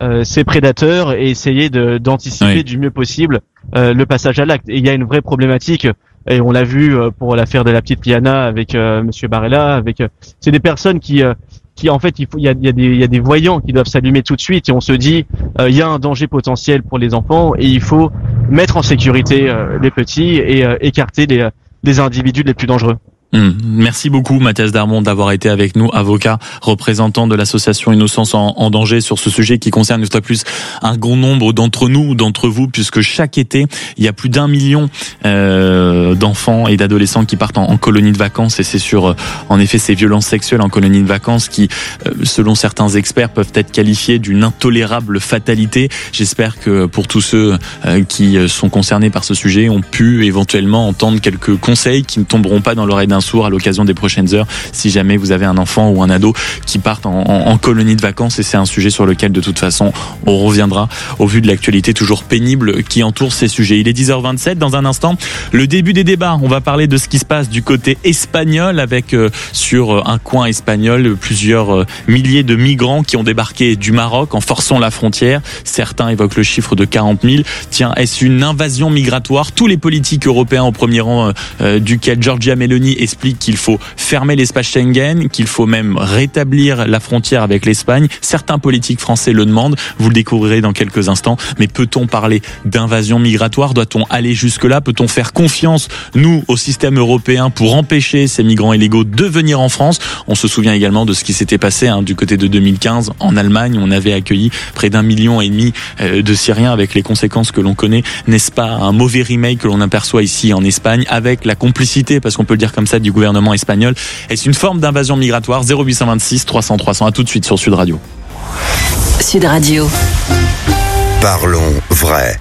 euh, ces prédateurs et essayer de, d'anticiper oui. du mieux possible euh, le passage à l'acte. Et il y a une vraie problématique, et on l'a vu euh, pour l'affaire de la petite Liana avec euh, Monsieur Barella, avec euh, c'est des personnes qui euh, qui en fait il faut il y a, il y a des il y a des voyants qui doivent s'allumer tout de suite, et on se dit euh, il y a un danger potentiel pour les enfants et il faut mettre en sécurité euh, les petits et euh, écarter les les individus les plus dangereux. Mmh. Merci beaucoup Mathias Darmon d'avoir été avec nous, avocat, représentant de l'association Innocence en, en danger, sur ce sujet qui concerne une fois de plus un grand nombre d'entre nous, d'entre vous, puisque chaque été il y a plus d'un million euh, d'enfants et d'adolescents qui partent en, en colonie de vacances, et c'est sur euh, en effet ces violences sexuelles en colonie de vacances qui, euh, selon certains experts, peuvent être qualifiées d'une intolérable fatalité. J'espère que pour tous ceux euh, qui sont concernés par ce sujet ont pu éventuellement entendre quelques conseils qui ne tomberont pas dans l'oreille d'un sourd à l'occasion des prochaines heures, si jamais vous avez un enfant ou un ado qui partent en, en, en colonie de vacances. Et c'est un sujet sur lequel de toute façon on reviendra au vu de l'actualité toujours pénible qui entoure ces sujets. Il est dix heures vingt-sept, dans un instant le début des débats. On va parler de ce qui se passe du côté espagnol avec euh, sur un coin espagnol plusieurs euh, milliers de migrants qui ont débarqué du Maroc en forçant la frontière. Certains évoquent le chiffre de quarante mille. Tiens, est-ce une invasion migratoire? Tous les politiques européens, au premier rang euh, euh, duquel Giorgia Meloni, explique qu'il faut fermer l'espace Schengen, qu'il faut même rétablir la frontière avec l'Espagne. Certains politiques français le demandent, vous le découvrirez dans quelques instants. Mais peut-on parler d'invasion migratoire? Doit-on aller jusque-là? Peut-on faire confiance, nous, au système européen pour empêcher ces migrants illégaux de venir en France? On se souvient également de ce qui s'était passé hein, du côté de deux mille quinze en Allemagne. On avait accueilli près d'un million et demi euh, de Syriens, avec les conséquences que l'on connaît. N'est-ce pas un mauvais remake que l'on aperçoit ici en Espagne, avec la complicité, parce qu'on peut le dire comme ça, du gouvernement espagnol? Est-ce une forme d'invasion migratoire? Zéro huit cent vingt-six trois cents trois cents. À tout de suite sur Sud Radio. Sud Radio. Parlons vrai.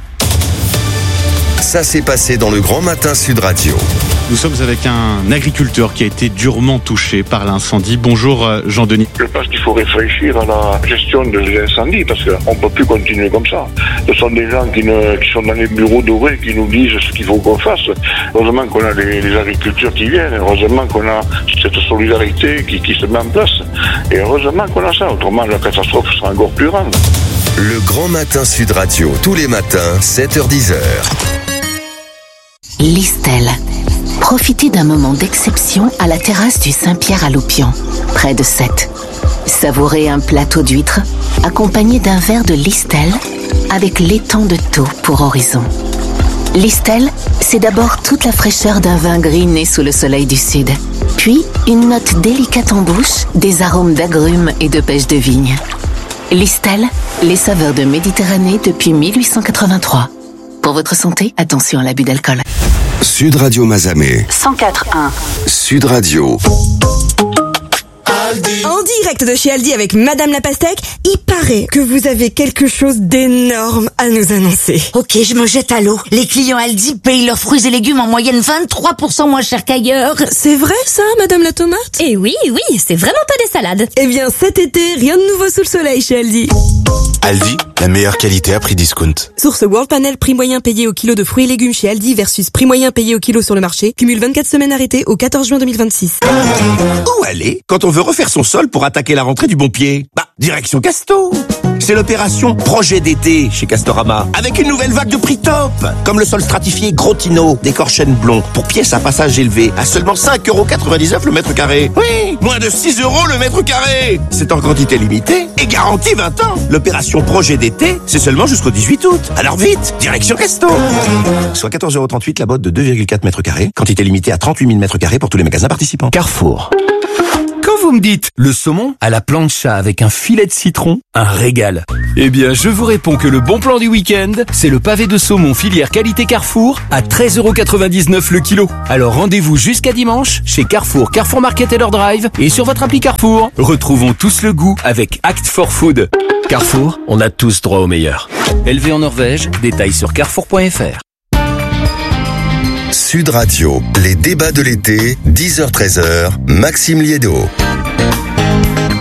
Ça s'est passé dans le Grand Matin Sud Radio. Nous sommes avec un agriculteur qui a été durement touché par l'incendie. Bonjour Jean-Denis. Je pense qu'il faut réfléchir à la gestion des incendies, parce qu'on ne peut plus continuer comme ça. Ce sont des gens qui, ne, qui sont dans les bureaux dorés qui nous disent ce qu'il faut qu'on fasse. Heureusement qu'on a les, les agriculteurs qui viennent, heureusement qu'on a cette solidarité qui, qui se met en place. Et heureusement qu'on a ça, autrement la catastrophe sera encore plus grande. Le Grand Matin Sud Radio, tous les matins, sept heures dix heures. Listel. Profitez d'un moment d'exception à la terrasse du Saint-Pierre à Loupian, près de Sète. Savourez un plateau d'huîtres accompagné d'un verre de Listel avec l'étang de Thau pour horizon. Listel, c'est d'abord toute la fraîcheur d'un vin gris né sous le soleil du sud. Puis, une note délicate en bouche, des arômes d'agrumes et de pêche de vigne. Listel, les saveurs de Méditerranée depuis mille huit cent quatre-vingt-trois. Pour votre santé, attention à l'abus d'alcool. Sud Radio Mazamet. cent quatre virgule un. Sud Radio. En direct de chez Aldi avec Madame la Pastèque, il paraît que vous avez quelque chose d'énorme à nous annoncer. Ok, je me jette à l'eau. Les clients Aldi payent leurs fruits et légumes en moyenne vingt-trois pour cent moins cher qu'ailleurs. C'est vrai ça, Madame la Tomate? Eh oui, oui, c'est vraiment pas des salades. Eh bien, cet été, rien de nouveau sous le soleil chez Aldi. Aldi, la meilleure qualité à prix discount. Source World Panel, prix moyen payé au kilo de fruits et légumes chez Aldi versus prix moyen payé au kilo sur le marché. Cumule vingt-quatre semaines arrêtées au quatorze juin deux mille vingt-six. Où aller quand on veut refaire son sol pour attaquer la rentrée du bon pied? Bah, direction Casto. C'est l'opération Projet d'été chez Castorama, avec une nouvelle vague de prix top, comme le sol stratifié Grotino, décor chêne blond, pour pièces à passage élevé, à seulement cinq euros quatre-vingt-dix-neuf le mètre carré. Oui, moins de six euros le mètre carré. C'est en quantité limitée et garantie vingt ans. L'opération Projet d'été, c'est seulement jusqu'au dix-huit août. Alors vite, direction Casto. Soit quatorze euros trente-huit la botte de deux virgule quatre mètres carrés, quantité limitée à trente-huit mille mètres carrés pour tous les magasins participants. Carrefour. Quand vous me dites le saumon à la plancha avec un filet de citron, un régal. Eh bien, je vous réponds que le bon plan du week-end, c'est le pavé de saumon filière qualité Carrefour à treize euros quatre-vingt-dix-neuf le kilo. Alors rendez-vous jusqu'à dimanche chez Carrefour, Carrefour Market et leur drive et sur votre appli Carrefour. Retrouvons tous le goût avec Act for Food. Carrefour, on a tous droit au meilleur. Élevé en Norvège, détails sur carrefour point f r. Sud Radio, les débats de l'été, dix heures treize heures, Maxime Liédo.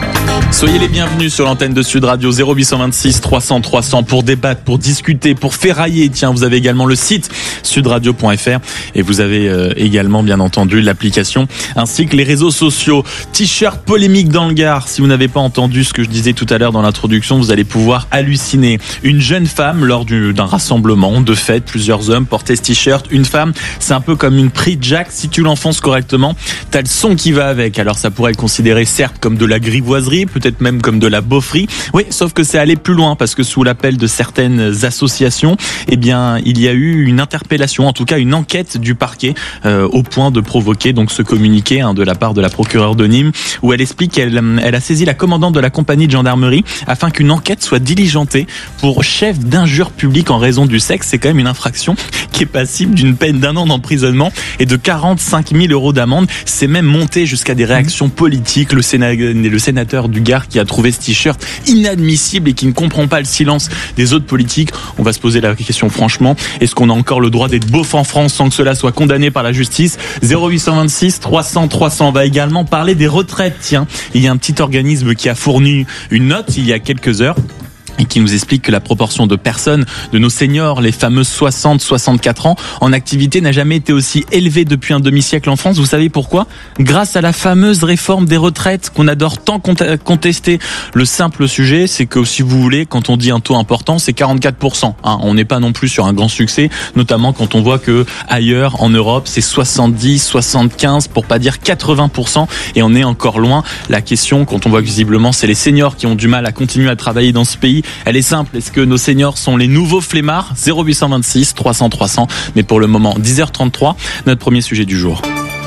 Soyez les bienvenus sur l'antenne de Sud Radio zéro huit cent vingt-six trois cents trois cents pour débattre, pour discuter, pour ferrailler. Tiens, vous avez également le site sudradio point f r et vous avez euh, également bien entendu l'application ainsi que les réseaux sociaux. T-shirt polémique dans le Gard. Si vous n'avez pas entendu ce que je disais tout à l'heure dans l'introduction, vous allez pouvoir halluciner. Une jeune femme lors du, d'un rassemblement de fête, plusieurs hommes portaient ce t-shirt. Une femme, c'est un peu comme une prix Jack. Si tu l'enfonces correctement, t'as le son qui va avec. Alors ça pourrait être considéré certes comme de la grivoiserie, peut-être même comme de la beaufrie. Oui, sauf que c'est allé plus loin parce que sous l'appel de certaines associations, eh bien, il y a eu une interpellation, en tout cas une enquête du parquet euh, au point de provoquer donc ce communiqué hein, de la part de la procureure de Nîmes où elle explique qu'elle elle a saisi la commandante de la compagnie de gendarmerie afin qu'une enquête soit diligentée pour chef d'injure publique en raison du sexe. C'est quand même une infraction qui est passible d'une peine d'un an d'emprisonnement et de quarante-cinq mille euros d'amende. C'est même monté jusqu'à des réactions politiques. Le, sénat, le sénateur du Gard qui a trouvé ce t-shirt inadmissible et qui ne comprend pas le silence des autres politiques. On va se poser la question franchement, est-ce qu'on a encore le droit d'être beauf en France sans que cela soit condamné par la justice? Zéro huit cent vingt-six trois cents trois cents. On va également parler des retraites. Tiens, il y a un petit organisme qui a fourni une note il y a quelques heures et qui nous explique que la proportion de personnes, de nos seniors, les fameux soixante à soixante-quatre ans, en activité n'a jamais été aussi élevée depuis un demi-siècle en France. Vous savez pourquoi? Grâce à la fameuse réforme des retraites qu'on adore tant contester. Le simple sujet, c'est que si vous voulez, quand on dit un taux important, c'est quarante-quatre pour cent. Hein, on n'est pas non plus sur un grand succès, notamment quand on voit que ailleurs, en Europe, c'est soixante-dix, soixante-quinze, pour pas dire quatre-vingts pour cent, et on est encore loin. La question, quand on voit que visiblement, c'est les seniors qui ont du mal à continuer à travailler dans ce pays, elle est simple. Est-ce que nos seniors sont les nouveaux flemmards? Zéro huit cent vingt-six trois cents trois cents. Mais pour le moment, dix heures trente-trois, notre premier sujet du jour.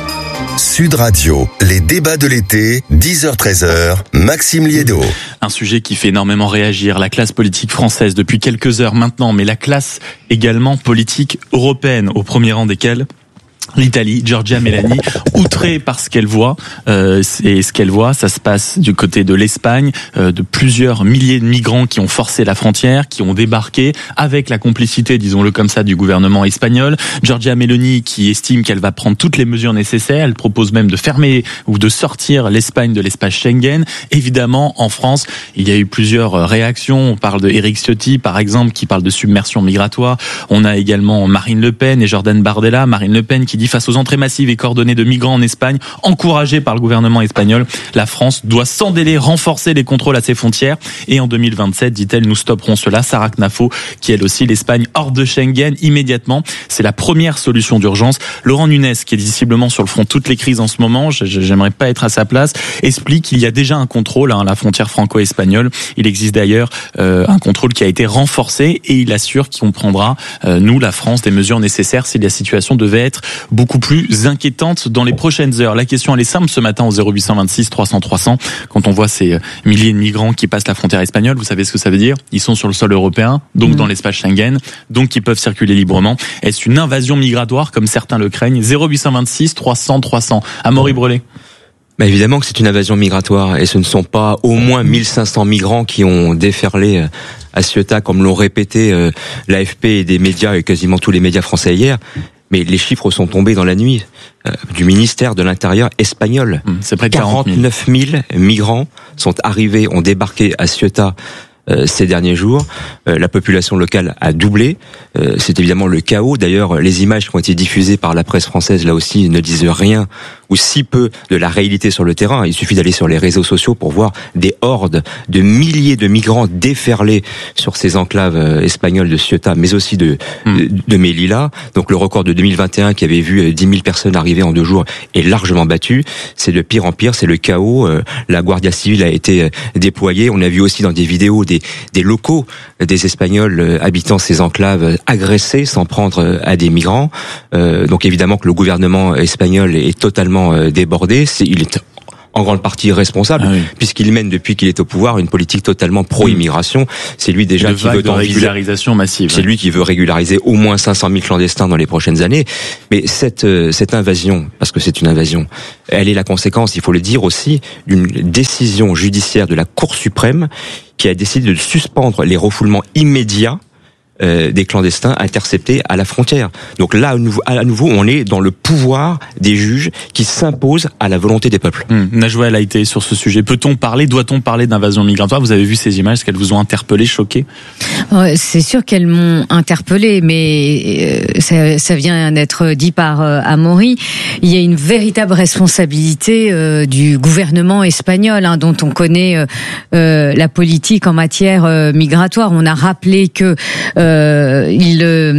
Sud Radio, les débats de l'été, dix heures treize heures, Maxime Liédo. Un sujet qui fait énormément réagir la classe politique française depuis quelques heures maintenant, mais la classe également politique européenne, au premier rang desquelles l'Italie, Giorgia Meloni, outrée par ce qu'elle voit, euh, et ce qu'elle voit, ça se passe du côté de l'Espagne, euh, de plusieurs milliers de migrants qui ont forcé la frontière, qui ont débarqué avec la complicité, disons-le comme ça, du gouvernement espagnol. Giorgia Meloni qui estime qu'elle va prendre toutes les mesures nécessaires, elle propose même de fermer ou de sortir l'Espagne de l'espace Schengen. Évidemment, en France, il y a eu plusieurs réactions. On parle de Éric Ciotti, par exemple, qui parle de submersion migratoire. On a également Marine Le Pen et Jordan Bardella. Marine Le Pen qui dit face aux entrées massives et coordonnées de migrants en Espagne, encouragées par le gouvernement espagnol, la France doit sans délai renforcer les contrôles à ses frontières. Et en deux mille vingt-sept, dit-elle, nous stopperons cela. Sarah Knafo, qui elle aussi, l'Espagne hors de Schengen immédiatement. C'est la première solution d'urgence. Laurent Nunez, qui est visiblement sur le front de toutes les crises en ce moment, j'aimerais pas être à sa place, explique qu'il y a déjà un contrôle à la frontière franco-espagnole. Il existe d'ailleurs euh, un contrôle qui a été renforcé et il assure qu'on prendra, euh, nous, la France, des mesures nécessaires si la situation devait être beaucoup plus inquiétante dans les prochaines heures. La question elle est simple ce matin au zéro huit cent vingt-six trois cents trois cents. Quand on voit ces milliers de migrants qui passent la frontière espagnole, vous savez ce que ça veut dire? Ils sont sur le sol européen, donc mmh. dans l'espace Schengen, donc ils peuvent circuler librement. Est-ce une invasion migratoire comme certains le craignent? Zéro huit cent vingt-six trois cents trois cents. Amaury Brelet. Bah évidemment que c'est une invasion migratoire et ce ne sont pas au moins mille cinq cents migrants qui ont déferlé à Ceuta comme l'ont répété l'A F P et des médias et quasiment tous les médias français hier. Mais les chiffres sont tombés dans la nuit euh, du ministère de l'Intérieur espagnol. Mmh, c'est près de quarante-neuf mille migrants sont arrivés, ont débarqué à Ceuta euh, ces derniers jours. Euh, la population locale a doublé. Euh, c'est évidemment le chaos. D'ailleurs, les images qui ont été diffusées par la presse française, là aussi, ne disent rien ou si peu de la réalité sur le terrain. Il suffit d'aller sur les réseaux sociaux pour voir des hordes de milliers de migrants déferler sur ces enclaves espagnoles de Ceuta, mais aussi de, mmh. de, de Melilla. Donc le record de deux mille vingt et un qui avait vu dix mille personnes arriver en deux jours est largement battu. C'est de pire en pire, c'est le chaos. La Guardia Civile a été déployée. On a vu aussi dans des vidéos des, des locaux, des Espagnols habitant ces enclaves agressés, s'en prendre à des migrants. Euh, donc évidemment que le gouvernement espagnol est totalement débordé. C'est, il est en grande partie responsable, ah oui. puisqu'il mène depuis qu'il est au pouvoir une politique totalement pro-immigration. C'est lui déjà de qui veut de régularisation massive. C'est ouais. lui qui veut régulariser au moins cinq cent mille clandestins dans les prochaines années. Mais cette cette invasion, parce que c'est une invasion, elle est la conséquence, il faut le dire aussi, d'une décision judiciaire de la Cour suprême qui a décidé de suspendre les refoulements immédiats euh, des clandestins interceptés à la frontière. Donc là, à nouveau, à nouveau, on est dans le pouvoir des juges qui s'imposent à la volonté des peuples. Hum, Najwa El Haïty sur ce sujet. Peut-on parler, doit-on parler d'invasion migratoire? Vous avez vu ces images, est-ce qu'elles vous ont interpellé, choqué? Ouais, c'est sûr qu'elles m'ont interpellé, mais euh, ça, ça vient d'être dit par euh, Amaury. Il y a une véritable responsabilité euh, du gouvernement espagnol, hein, dont on connaît euh, euh, la politique en matière euh, migratoire. On a rappelé que euh, il, euh,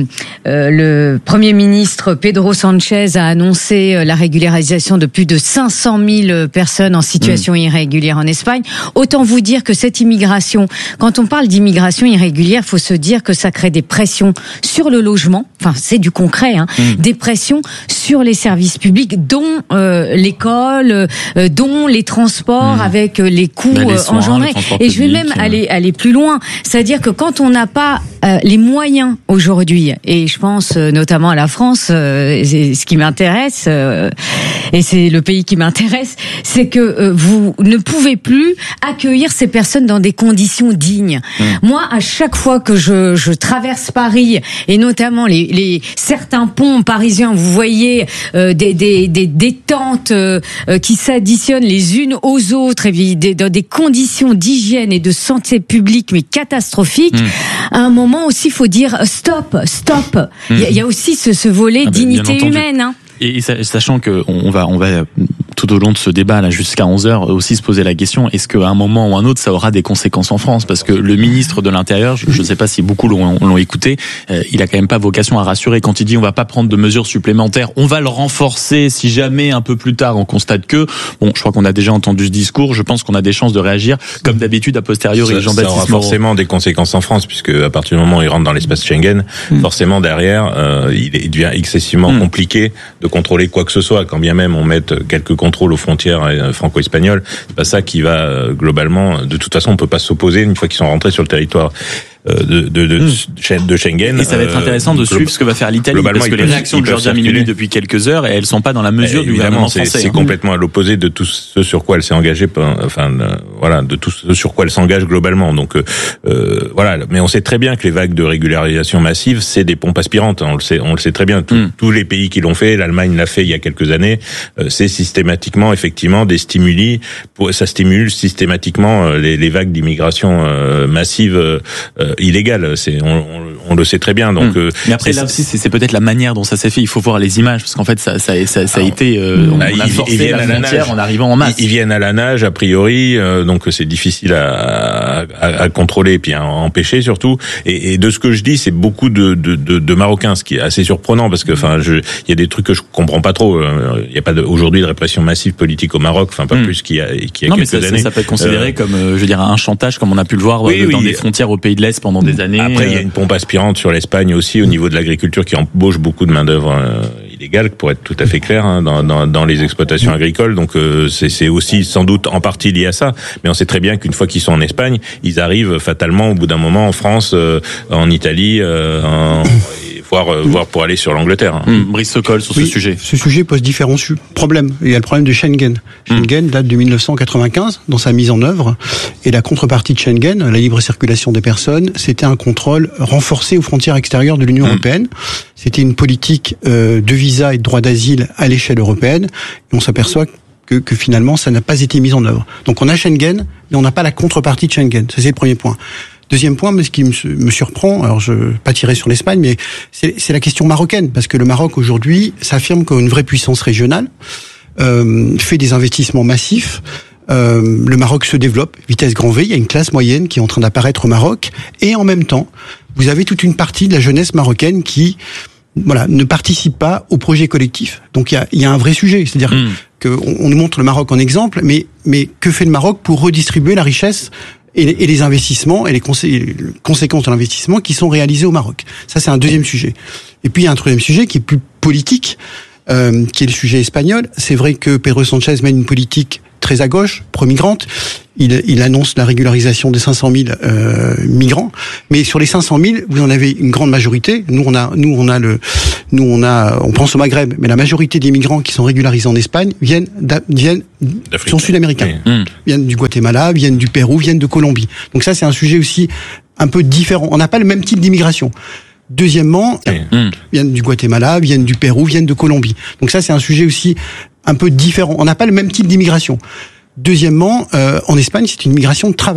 le Premier ministre Pedro Sánchez a annoncé la régularisation de plus de cinq cent mille personnes en situation mmh. irrégulière en Espagne. Autant vous dire que cette immigration, quand on parle d'immigration irrégulière, il faut se dire que ça crée des pressions sur le logement, enfin c'est du concret, hein, mmh. des pressions sur les services publics, dont euh, l'école, euh, dont les transports, mmh. avec euh, les coûts ben, les soins, engendrés. Les Et je vais même euh... aller aller plus loin, c'est-à-dire que quand on n'a pas euh, les moyens aujourd'hui, et je pense euh, notamment à la France, euh, c'est ce qui m'intéresse, euh, et c'est le pays qui m'intéresse, c'est que euh, vous ne pouvez plus accueillir ces personnes dans des conditions dignes. Mmh. Moi, à chaque fois que je, je traverse Paris, et notamment les, les certains ponts parisiens, vous voyez euh, des, des, des, des tentes euh, qui s'additionnent les unes aux autres, et des, dans des conditions d'hygiène et de santé publique mais catastrophiques. Mmh. À un moment aussi, il faut dire stop, stop. Il mmh. y, y a aussi ce, ce volet ah ben, dignité humaine. Hein. Et sachant que on va, on va tout au long de ce débat là jusqu'à onze heures aussi se poser la question, est-ce qu'à un moment ou un autre ça aura des conséquences en France? Parce que le ministre de l'Intérieur, je ne sais pas si beaucoup l'ont, l'ont écouté, euh, il a quand même pas vocation à rassurer quand il dit on va pas prendre de mesures supplémentaires, on va le renforcer si jamais un peu plus tard on constate que, bon, je crois qu'on a déjà entendu ce discours, je pense qu'on a des chances de réagir comme d'habitude a posteriori. Ça, Jean-Baptiste ça aura forcément des conséquences en France, puisque à partir du moment où il rentre dans l'espace Schengen, mmh. forcément derrière euh, il, il devient excessivement mmh. compliqué de contrôler quoi que ce soit, quand bien même on mette quelques contrôles aux frontières franco-espagnoles, c'est pas ça qui va globalement, de toute façon on peut pas s'opposer une fois qu'ils sont rentrés sur le territoire de, de, de, mmh. de Schengen. Et ça va être intéressant de suivre ce que va faire l'Italie, parce que les réactions de Giorgia Meloni depuis quelques heures, elles sont pas dans la mesure du gouvernement français. C'est, c'est hein. complètement à l'opposé de tout ce sur quoi elle s'est engagée, enfin voilà, de tout ce sur quoi elle s'engage globalement. Donc euh, voilà, mais on sait très bien que les vagues de régularisation massive, c'est des pompes aspirantes. On le sait, on le sait très bien. Tout, mmh. Tous les pays qui l'ont fait, l'Allemagne l'a fait il y a quelques années. Euh, c'est systématiquement, effectivement, des stimuli. Pour, ça stimule systématiquement les, les vagues d'immigration euh, massive. Euh, illégale, c'est on, on, on le sait très bien. Donc, mmh. mais après là aussi, c'est, c'est peut-être la manière dont ça s'est fait. Il faut voir les images, parce qu'en fait, ça, ça, ça, ça a été, euh, on, bah, on a forcé la frontière en arrivant en masse. Ils, ils viennent à la nage a priori, euh, donc c'est difficile à, à, à contrôler et puis à empêcher surtout. Et, et de ce que je dis, c'est beaucoup de, de, de, de Marocains, ce qui est assez surprenant, parce que enfin, je, il y a des trucs que je comprends pas trop. Il n'y a pas de, aujourd'hui de répression massive politique au Maroc, enfin pas mmh. plus qu'il y a, qu'il y a non, quelques mais ça, années. Ça, ça peut être considéré euh, comme, euh, je veux dire, un chantage, comme on a pu le voir oui, euh, dans oui. des frontières au pays de l'Est pendant des années. Après, il y a une pompe aspirante sur l'Espagne aussi au niveau de l'agriculture qui embauche beaucoup de main d'œuvre euh, illégale, pour être tout à fait clair, hein, dans, dans, dans les exploitations agricoles. Donc euh, c'est, c'est aussi sans doute en partie lié à ça. Mais on sait très bien qu'une fois qu'ils sont en Espagne, ils arrivent fatalement au bout d'un moment en France, euh, en Italie, euh, en, voire, euh, voire pour aller sur l'Angleterre. Mmh. Brice Sokol sur oui, ce sujet. Ce sujet pose différents su- problèmes. Il y a le problème de Schengen. Schengen mmh. date de dix-neuf cent quatre-vingt-quinze dans sa mise en œuvre. Et la contrepartie de Schengen, la libre circulation des personnes, c'était un contrôle renforcé aux frontières extérieures de l'Union mmh. européenne. C'était une politique euh, de visa et de droit d'asile à l'échelle européenne. Et on s'aperçoit que, que finalement, ça n'a pas été mis en œuvre. Donc on a Schengen, mais on n'a pas la contrepartie de Schengen. Ça, c'est le premier point. Deuxième point, mais ce qui me, me surprend, alors je ne vais pas tirer sur l'Espagne, mais c'est, c'est la question marocaine, parce que le Maroc aujourd'hui s'affirme comme une vraie puissance régionale, euh, fait des investissements massifs. Euh, le Maroc se développe, vitesse grand V, il y a une classe moyenne qui est en train d'apparaître au Maroc, et en même temps, vous avez toute une partie de la jeunesse marocaine qui, voilà, ne participe pas au projet collectif. Donc il y a, il y a un vrai sujet, c'est-à-dire mmh. qu'on on nous montre le Maroc en exemple, mais, mais que fait le Maroc pour redistribuer la richesse et, et les investissements et les, consé- les conséquences de l'investissement qui sont réalisés au Maroc. Ça, c'est un deuxième sujet. Et puis il y a un troisième sujet qui est plus politique, euh, qui est le sujet espagnol. C'est vrai que Pedro Sánchez mène une politique très à gauche, pro-migrante. Il, il annonce la régularisation des cinq cent mille euh, migrants, mais sur les cinq cent mille, vous en avez une grande majorité. Nous, on a, nous, on a le, nous, on a, on pense au Maghreb, mais la majorité des migrants qui sont régularisés en Espagne viennent, viennent, sont sud-américains, oui. viennent du Guatemala, viennent du Pérou, viennent de Colombie. Donc ça, c'est un sujet aussi un peu différent. On n'a pas le même type d'immigration. Deuxièmement, mmh. viennent du Guatemala, viennent du Pérou, viennent de Colombie. Donc ça, c'est un sujet aussi un peu différent. On n'a pas le même type d'immigration. Deuxièmement, euh, en Espagne, c'est une immigration de travail.